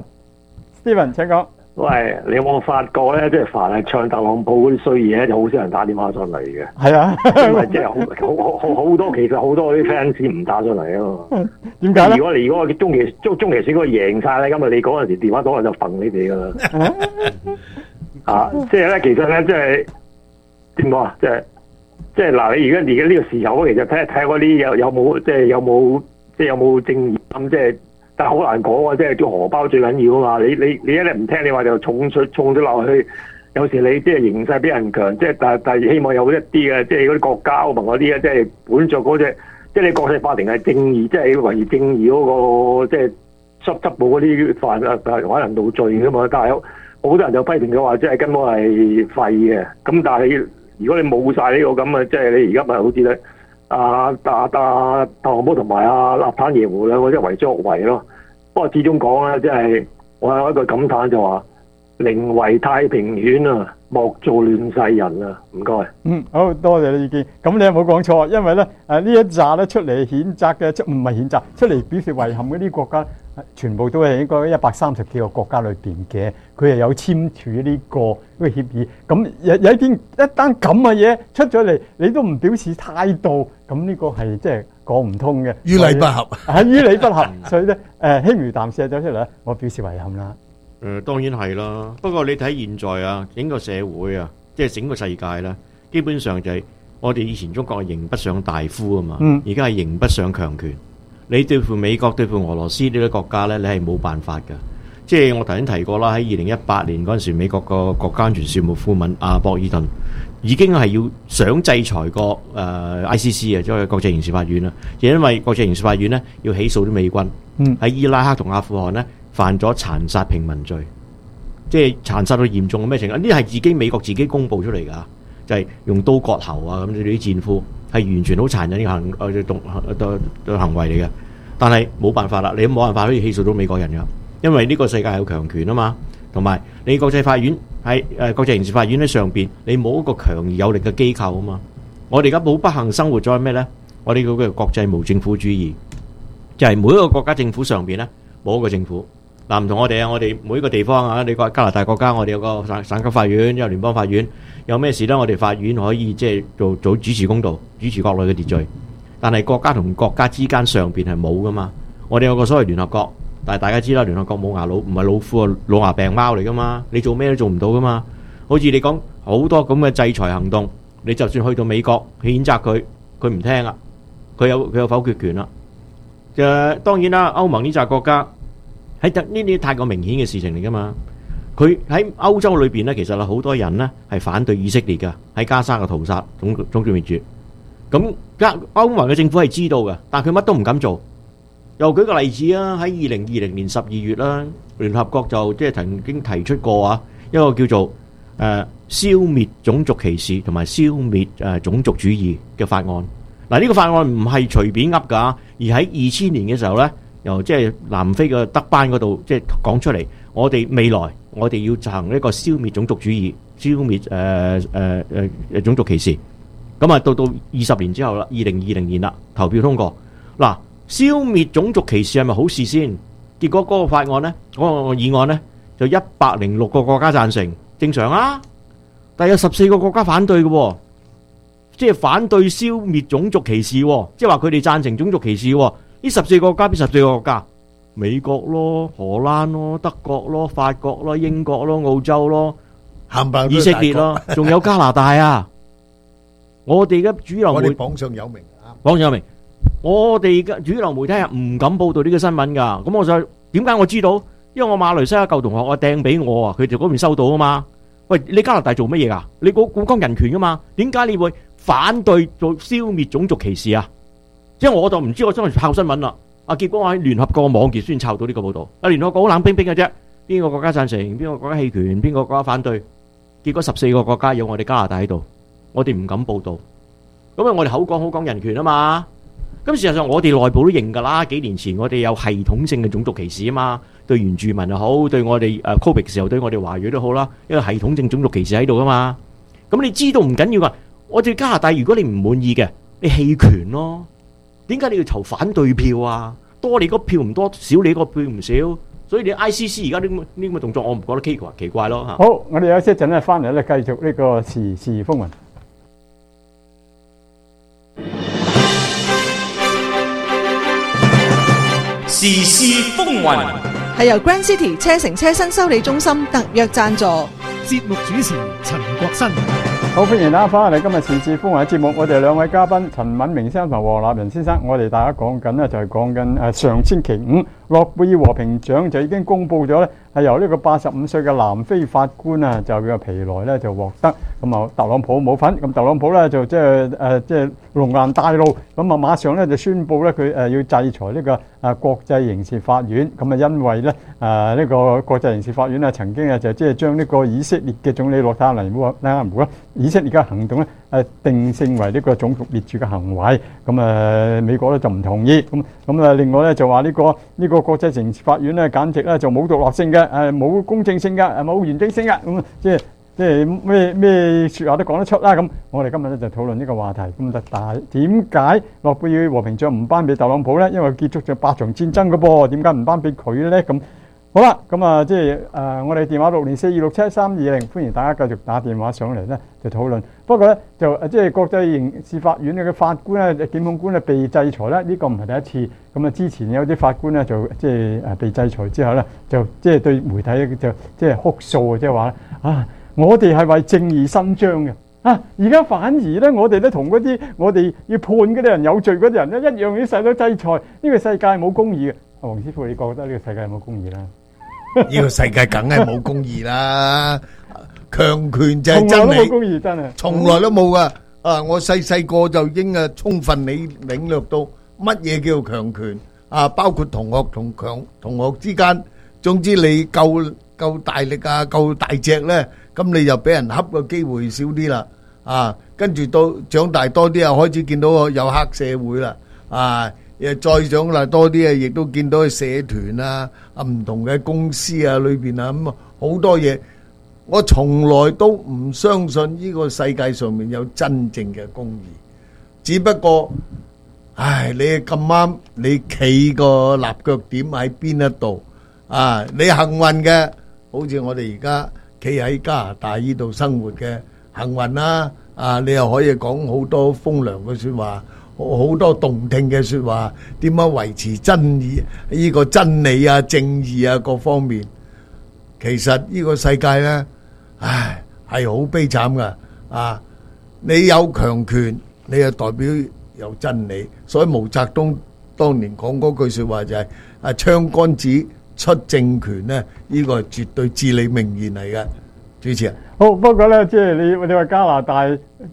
？Steven 請講。 喂，你有冇發覺咧？即係凡係唱特朗普嗰啲衰嘢咧，就好少人打電話上嚟嘅。 係啊， 因為即係好多，其實好多啲 fans 唔打上嚟啊嘛。 點解咧？ 如果你嗰個中期選舉贏晒咧，咁啊你嗰陣時電話檔就揈你哋噶啦。即係咧，其實咧，即係點講啊？即係嗱，你而家呢個時候，其實睇嗰啲有冇正義咁即係。但係好難講啊！即係叫荷包最緊要啊嘛！你一日唔聽，你話就衝咗落去。有時你即係形勢比人強，即係但係希望有一啲嘅，即係嗰啲國家歐盟嗰啲啊，即係本着嗰隻，即係你國際法庭係正義，即係維正義嗰個，即係執捕嗰啲犯可能到罪噶嘛。但係有好多人就批評佢話，即係根本係廢嘅。咁但係如果你冇晒呢個咁啊，即係你而家咪好似咧特朗普同埋納坦耶胡兩個一為作為咯。不過始終講咧，即係我有一句感嘆就話：寧為太平犬啊，莫做亂世人啊！唔該。 好多謝你意見。咁你有冇講錯？因為咧呢一紮咧出嚟譴責嘅，唔係譴責，出嚟表示遺憾嗰啲國家，全部都係應該130幾個國家裏邊嘅，佢係有簽署呢個協議。咁有一單咁嘅嘢出咗嚟，你都唔表示態度，咁呢個係即係講唔通嘅， 於理不合。 係於理不合，所以咧輕描淡寫走出嚟咧，我表示遺憾啦。 當然係啦，不過你睇現在啊，整個社會啊，即係整個世界啦，基本上就係我哋以前中國係刑不上大夫啊嘛，而家係刑不上強權。你對付美國、對付俄羅斯呢啲國家呢，你係冇辦法㗎。即係我頭先提過啦，喺2018年嗰陣時，美國個國家安全事務顧問博爾頓已經係要想制裁個ICC 啊，即係國際刑事法院啦，就因為國際刑事法院呢要起訴啲美軍喺伊拉克同阿富汗呢犯咗殘殺平民罪，即係殘殺到嚴重嘅咩程度？呢係美國自己公佈出嚟㗎，就係用刀割喉啊咁呢啲戰俘。係完全好殘忍嘅行為嚟嘅，但係冇辦法啦，你冇辦法可以起訴到美國人㗎，因為呢個世界有強權啊嘛，同埋你國際法院喺國際刑事法院喺上邊，你冇一個強而有力嘅機構啊嘛。我哋而家好不幸生活咗係咩呢？我哋嗰個國際無政府主義，就係每一個國家政府上邊呢冇一個政府。嗱唔同我哋啊，我哋每一個地方啊，你個加拿大國家，我哋有個省級法院，有聯邦法院。有咩事呢？我哋法院可以即係做主持公道，主持國內嘅秩序。但係國家同國家之間上邊係冇噶嘛。我哋有個所謂聯合國，但係大家知啦，聯合國冇牙佬，唔係老虎啊，老牙病貓嚟噶嘛。你做咩都做唔到噶嘛。好似你講好多咁嘅制裁行動，你就算去到美國譴責佢，佢唔聽啊，佢有否決權啦。當然啦，歐盟呢紮國家喺呢啲太過明顯嘅事情嚟噶嘛。佢喺歐洲裏邊咧，其實有好多人咧係反對以色列嘅喺加沙嘅屠殺、種族滅絕。咁歐盟嘅政府係知道嘅，但係佢乜都唔敢做。又舉個例子啊，喺2020年12月啦，聯合國就即係曾經提出過啊一個叫做消滅種族歧視同埋消滅種族主義嘅法案。嗱，呢個法案唔係隨便噏㗎，而喺2000年嘅時候咧，由即係南非嘅德班嗰度即係講出嚟，我哋未來我哋要進行一個消滅種族主義、消滅種族歧視。咁啊，到20年之後啦，2020年啦，投票通過。嗱，消滅種族歧視係咪好事先？結果嗰個法案呢，嗰個議案呢，就106個國家贊成，正常啊。但有14個國家反對嘅喎，即係反對消滅種族歧視喎，即係話佢哋贊成種族歧視喎。呢14個國家邊14個國家？美國咯、荷蘭咯、德國咯、法國咯、英國咯、澳洲咯、以色列咯，仲有加拿大啊！我哋嘅主流媒體榜上有名啊！ 榜上有名，我哋嘅主流媒體係唔敢報導呢個新聞㗎。咁我就點解我知道？因為我馬來西亞舊同學我掟俾我啊，佢哋嗰邊收到啊嘛。喂，你加拿大做乜嘢㗎？你講人權㗎嘛？點解你會反對做消滅種族歧視啊？即係我就唔知，我真係抄新聞啦。結果我喺聯合國網頁先抄到呢個報導。聯合國好冷冰冰嘅啫，邊個國家贊成，邊個國家棄權，邊個國家反對。結果14個國家有我哋加拿大喺度，我哋唔敢報導。咁我哋口講人權啊嘛。咁事實上我哋內部都認㗎啦。幾年前我哋有系統性嘅種族歧視啊嘛，對原住民又好，對我哋COVID嘅時候對我哋華裔都好啦，因為系統性種族歧視喺度啊嘛。咁你知道唔緊要㗎。我哋加拿大如果你唔滿意嘅，你棄權咯。點解你要投反對票啊？多你嗰票唔多，少你嗰票唔少，所以你 ICC 而家呢咁嘅動作，我唔覺得奇怪咯嚇。 好，我哋有一陣咧翻嚟咧，繼續呢個時事風雲。 時事風雲係由 Grand City 車城車身修理中心特約贊助， 節目主持陳國新。 好，歡迎大家翻嚟今日時事風雲嘅節目。我哋兩位嘉賓陳敏明先生同黃立仁先生，我哋大家講緊呢，就係講緊上星期五諾貝爾和平獎就已經公布咗咧，係由呢個85歲嘅南非法官啊，就叫皮萊咧就獲得。咁啊，特朗普冇份，咁特朗普咧就即係龍顏大怒，咁啊馬上咧就宣布咧佢要制裁呢個國際刑事法院。咁啊因為咧呢個國際刑事法院啊曾經啊就即係將呢個以色列嘅總理內塔尼亞胡啦，以色列嘅行動咧定性為呢個種族滅絕嘅行為。咁美國咧就唔同意。咁另外咧就話呢個國際刑事法院咧簡直咧就冇獨立性嘅，冇公正性嘅，冇完整性嘅。咁即係咩説話都講得出啦。咁我哋今日咧就討論呢個話題。咁但係點解諾貝爾和平獎唔頒俾特朗普咧？因為結束咗8場戰爭嘅噃，點解唔頒俾佢咧？咁好啦，咁即係我哋電話604267320，歡迎大家繼續打電話上嚟咧就討論。不過咧就即係國際刑事法院嘅法官咧、檢控官咧被制裁咧，呢個唔係第一次。咁之前有啲法官咧就即係被制裁之後咧，就即係對媒體就即係哭訴，即係話我哋係為正義伸張嘅而家反而咧，我哋咧同嗰啲我哋要判嗰啲人有罪嗰啲人咧一樣要受到制裁。呢個世界冇公義嘅。黃師傅，你覺得呢個世界有冇公義啦？ 呢個世界梗係冇公義啦，強權就係真理， 從來都冇公義真係， 從來都冇噶。我細個就已經充分領略到乜嘢叫強權包括同學同學之間，總之你夠大力夠大隻咧，咁你就俾人恰嘅機會少啲啦。跟住到長大多啲開始見到有黑社會啦。再長大多啲亦都見到社團唔同嘅公司裏邊咁好多嘢。我從來都唔相信呢個世界上面有真正嘅公義，只不過你咁啱你企個立腳點喺邊一度你幸運嘅，好似我哋而家企喺加拿大呢度生活嘅幸運啦。你又可以講好多風涼嘅說話，好多動聽嘅說話，點樣維持真義呢個真理正義各方面。其實呢個世界呢係好悲慘噶你有強權，你就代表有真理。所以毛澤東當年講嗰句說話就係槍桿子出政權呢，呢個係絕對至理名言嚟嘅。主持人好，不過咧，即係你話加拿大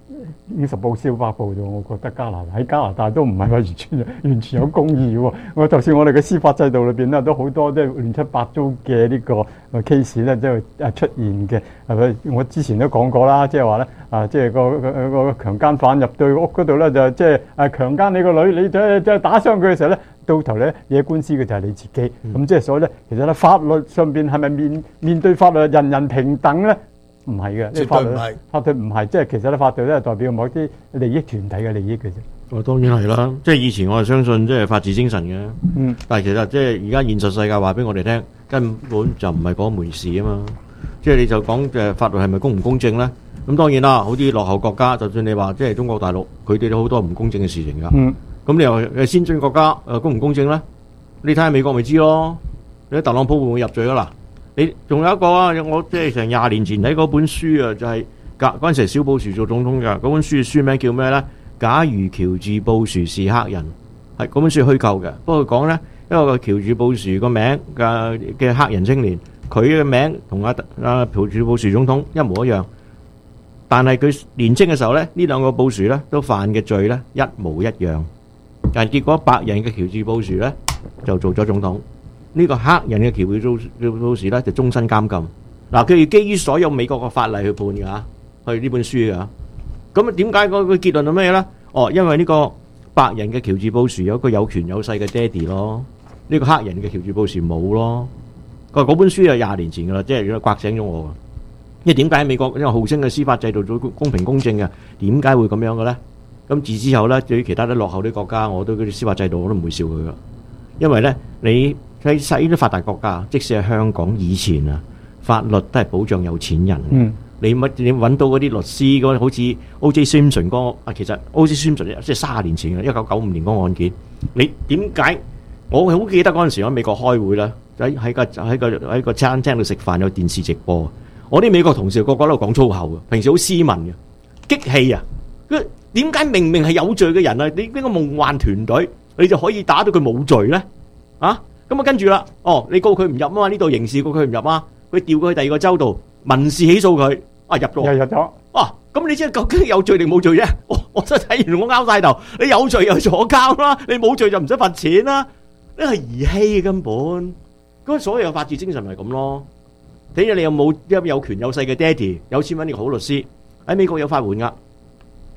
50報燒百報啫，我覺得加拿大都唔係話完全有公義喎。就算我哋嘅司法制度裏邊咧，都好多即係亂七八糟嘅呢個 case 咧，即係出現嘅。係咪？我之前都講過啦，即係話咧即係個強姦犯入到屋嗰度咧，就即係強姦你個女，你即係打傷佢嘅時候咧，到頭咧惹官司嘅就係你自己。咁即係所以咧，其實咧法律上邊係咪面對法律人人平等咧？唔係嘅， 絕對唔係， 法律唔係，即係其實咧法律咧係代表某啲利益團體嘅利益嘅啫。 當然係啦，即係以前我係相信即係法治精神嘅，但係其實即係而家現實世界話俾我哋聽，根本就唔係嗰回事啊嘛。即係你就講法律係咪公唔公正咧？咁當然啦，好啲落後國家，就算你話即係中國大陸，佢哋都好多唔公正嘅事情㗎。咁你又先進國家公唔公正咧？你睇下美國咪知咯？你睇特朗普會唔會入罪啊？嗱。你仲有一個我即係成20年前睇嗰本書就係嗰陣時小布殊做總統㗎。嗰本書嘅書名叫咩咧？假如喬治布殊是黑人，係嗰本書虛構嘅。不過講咧，因為個喬治布殊個名嘅黑人青年，佢嘅名同喬治布殊總統一模一樣，但係佢年青嘅時候咧，呢兩個布殊咧都犯嘅罪咧一模一樣，但係結果白人嘅喬治布殊咧就做咗總統。呢個黑人嘅喬治布殊咧就終身監禁。嗱，佢係基於所有美國嘅法例去判嘅去呢本書嘅。咁點解個結論係咩咧？因為呢個白人嘅喬治布殊有一個有權有勢嘅爹哋咯，呢個黑人嘅喬治布殊冇咯。嗰本書係20年前㗎啦，即係刮醒咗我。因為點解美國因為號稱嘅司法制度做公平公正嘅，點解會咁樣嘅咧？咁自之後咧，對於其他啲落後啲國家，我對嗰啲司法制度我都唔會笑佢噶，因為咧你。喺呢啲發達國家，即使係香港以前法律都係保障有錢人。你揾到嗰啲律師嗰好似 O.J. Simpson 其實 O.J. Simpson 即係30年前嘅1995年嗰個案件。你點解？我好記得嗰陣時喺美國開會啦，喺個餐廳度食飯有電視直播。我啲美國同事個個都講粗口嘅，平時好斯文嘅，激氣啊！點解明明係有罪嘅人你呢個夢幻團隊，你就可以打到佢冇罪咧？咁跟住啦，你告佢唔入啊嘛？呢度刑事告佢唔入啊，佢調佢去第二個州度民事起訴佢，入咗， 入咗。 咁你即係究竟有罪定冇罪啫？我真係睇完我拗晒頭，你有罪又坐監啦，你冇罪就唔使罰錢啦，呢係兒戲根本。咁所有法治精神咪咁咯？睇下你有冇有權有勢嘅爹哋，有錢揾呢個好律師喺美國有法援噶。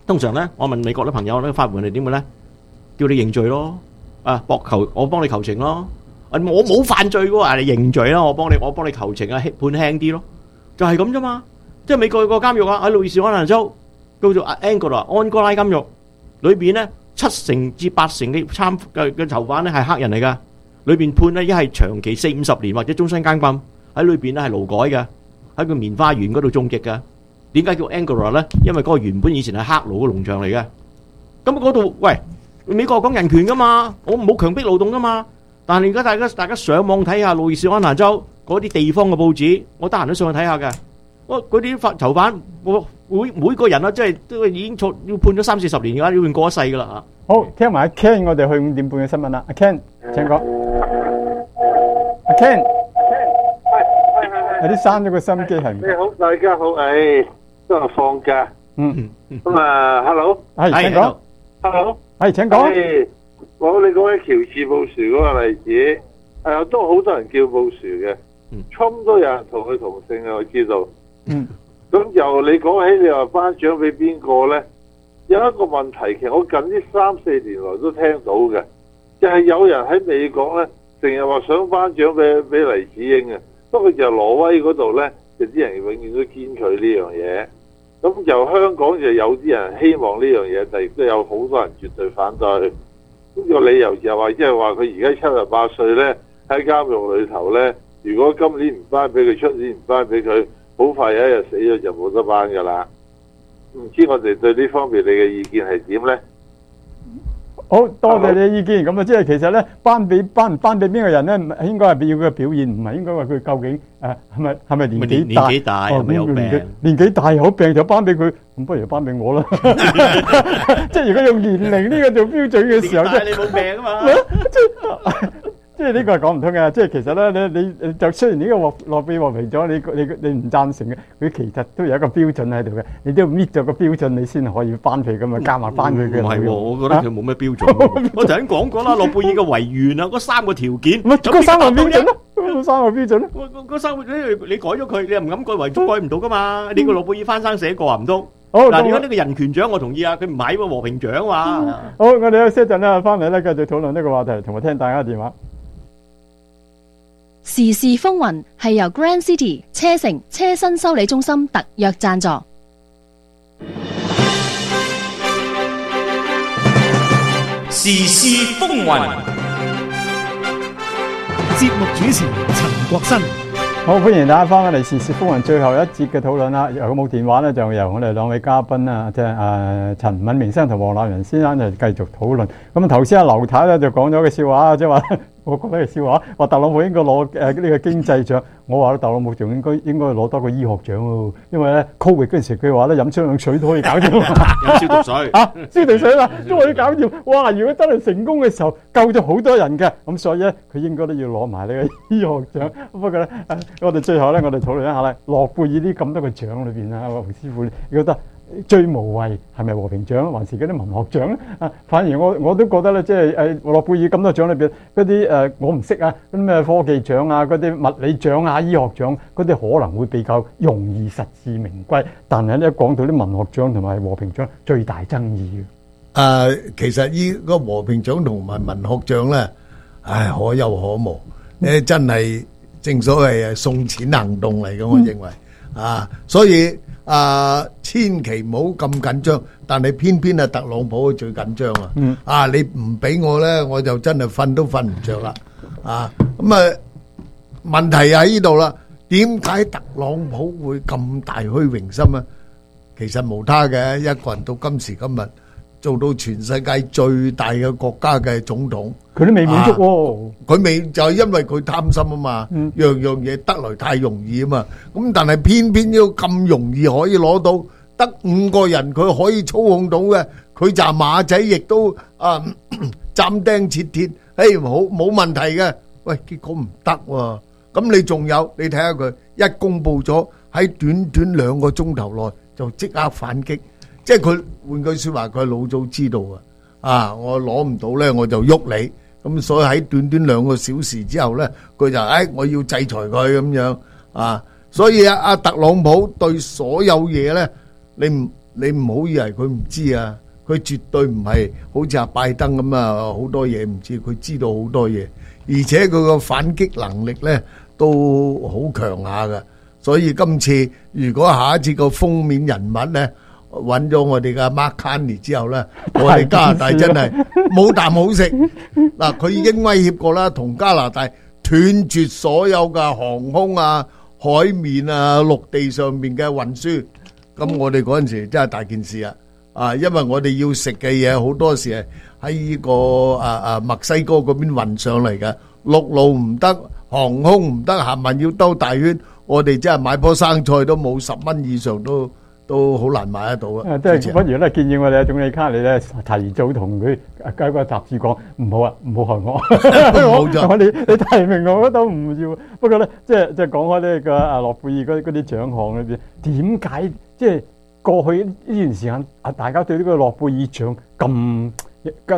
通常咧，我問美國啲朋友咧，法援係點嘅咧？叫你認罪咯，我幫你求情咯。我冇犯罪嘅喎，你認罪啦，我幫你求情啊，判輕啲咯，就係咁啫嘛。即係美國個監獄啊，喺路易斯安那州叫做安哥拉監獄，裏邊咧70%至80%嘅囚犯咧係黑人嚟噶，裏邊判咧一係長期40-50年或者終身監禁，喺裏邊咧係勞改嘅，喺個棉花園嗰度種植嘅。點解叫 Angora 咧？因為嗰個原本以前係黑奴嘅農場嚟嘅。咁嗰度喂，美國講人權噶嘛，我冇強迫勞動噶嘛。但係而家大家上網睇下路易斯安那州嗰啲地方嘅報紙，我得閒都上去睇下嘅。嗰啲囚犯，每個人啊，即係都已經要判咗30-40年，而家要判過一世噶啦嚇。 好，聽埋阿 Ken，我哋去5點半嘅新聞啦。阿 Ken，請講。阿 Ken，有啲閂咗個收音機係。 你好，大家好，都係放假。咁啊 ，hello， 係請講。 hello， 係請講。 你講起喬治布殊嗰個例子，都好多人叫布殊嘅，Trump 都有人同佢同姓嘅，我知道。咁由你講起，你話頒獎俾邊個咧？有一個問題，其實我近呢3-4年來都聽到嘅，就係有人喺美國咧，成日話想頒獎俾黎智英嘅，不過就挪威嗰度咧，就啲人永遠都堅拒呢樣嘢。咁由香港就有啲人希望呢樣嘢，但亦都有好多人絕對反對。咁個理由就係話，即係話佢而家78歲咧，喺監獄裏頭咧，如果今年唔頒俾佢，出年唔頒俾佢，好快有一日死咗就冇得頒噶啦。唔知我哋對呢方面你嘅意見係點咧？ 好多謝你嘅意見。咁啊，即係其實咧，頒俾邊個人咧，應該係要佢嘅表現，唔係應該話佢究竟係咪年紀大， 係咪有病？ 年紀大有病就頒俾佢，咁不如頒俾我啦。即係如果用年齡呢個做標準嘅時候， 你冇病啊嘛？ 即係呢個係講唔通嘅，即係其實咧，你就雖然呢個諾貝爾和平獎你唔贊成嘅，佢其實都有一個標準喺度嘅，你都要搣咗個標準，你先可以頒佢咁啊，加埋頒佢嘅。 唔係喎，我覺得佢冇咩標準。我頭先講過啦，諾貝爾嘅遺願啊，嗰3個條件， 嗰3個標準咯，嗰3個標準咯。 嗰3個你改咗佢，你又唔敢改遺囑，改唔到噶嘛？你個諾貝爾翻生寫過啊，唔通？嗱，如果呢個人權獎我同意啊，佢唔係喎和平獎嘛。 好，我哋休息一陣啦，翻嚟咧繼續討論呢個話題，同埋聽大家電話。 時事風雲係由 Grand City 車城車身修理中心特約贊助。 時事風雲， 節目主持陳國新。 好，歡迎大家翻返嚟時事風雲最後一節嘅討論啦。如果冇電話咧，就由我哋兩位嘉賓啊，即係陳敏明先生同黃立仁先生就繼續討論。咁頭先阿劉太咧就講咗個笑話，即係話我覺得係笑話，話特朗普應該攞呢個經濟獎。我話特朗普仲應該攞多個醫學獎喎，因為咧 Covid 嗰陣時佢話咧飲雙氧水都可以搞掂。 飲消毒水消毒水啦都可以搞掂。哇！如果真係成功嘅時候，救咗好多人嘅，咁所以咧佢應該都要攞埋呢個醫學獎。不過咧，我哋最後咧，我哋討論一下咧，諾貝爾呢咁多個獎裏邊啊，黃師傅，你覺得最無謂係咪和平獎，還是嗰啲文學獎咧？反而我都覺得咧，即係諾貝爾咁多獎裏邊嗰啲我唔識啊，嗰啲咩科技獎啊，嗰啲物理獎啊、醫學獎嗰啲可能會比較容易實至名歸，但係咧講到啲文學獎同埋和平獎最大爭議嘅。 其實呢個和平獎同埋文學獎咧，可有可無。真係正所謂係送錢行動嚟嘅，我認為所以。千祈唔好咁緊張，但係偏偏特朗普最緊張啊！你唔俾我咧，我就真係瞓都瞓唔着啦！咁問題喺呢度啦，點解特朗普會咁大虛榮心啊？其實無他嘅，一個人到今時今日做到全世界最大嘅國家嘅總統， 佢都未滿足喎。 佢未就係因為佢貪心啊嘛，樣樣嘢得來太容易啊嘛。咁但係偏偏要咁容易可以攞到，得5個人佢可以操控到嘅，佢就馬仔亦都斬釘截鐵，冇問題嘅。喂，結果唔得喎。咁你仲有，你睇下佢一公佈咗喺短短2個鐘頭內就即刻反擊。即係佢換句説話，佢老早知道我攞唔到咧，我就喐你。咁所以喺短短2個小時之後咧，佢就我要制裁佢咁樣所以特朗普對所有嘢咧，你你唔好以為佢唔知啊，佢絕對唔係好似阿拜登咁啊，好多嘢唔知，佢知道好多嘢，而且佢個反擊能力呢都好強下㗎。所以今次如果下一次個封面人物呢揾咗我哋嘅 Mark Carney 之後呢，我哋加拿大真係冇啖好食。嗱，佢已經威脅過啦，同加拿大斷絕所有嘅航空啊、海面啊、陸地上面嘅運輸。咁我哋嗰陣時真係大件事啊！啊，因為我哋要食嘅嘢好多時係喺呢個墨西哥嗰邊運上嚟嘅，陸路唔得，航空唔得，行運要兜大圈，我哋真係買棵生菜都冇10蚊以上都好難買得到啊！ 即係不如咧建議我哋總理卡尼咧提早同佢嗰個雜誌講，唔好啊，唔好害我， 冇咗我你提名我都唔要。不過咧，即係講開呢個諾貝爾嗰啲獎項裏邊，點解即係過去呢段時間大家對呢個諾貝爾獎咁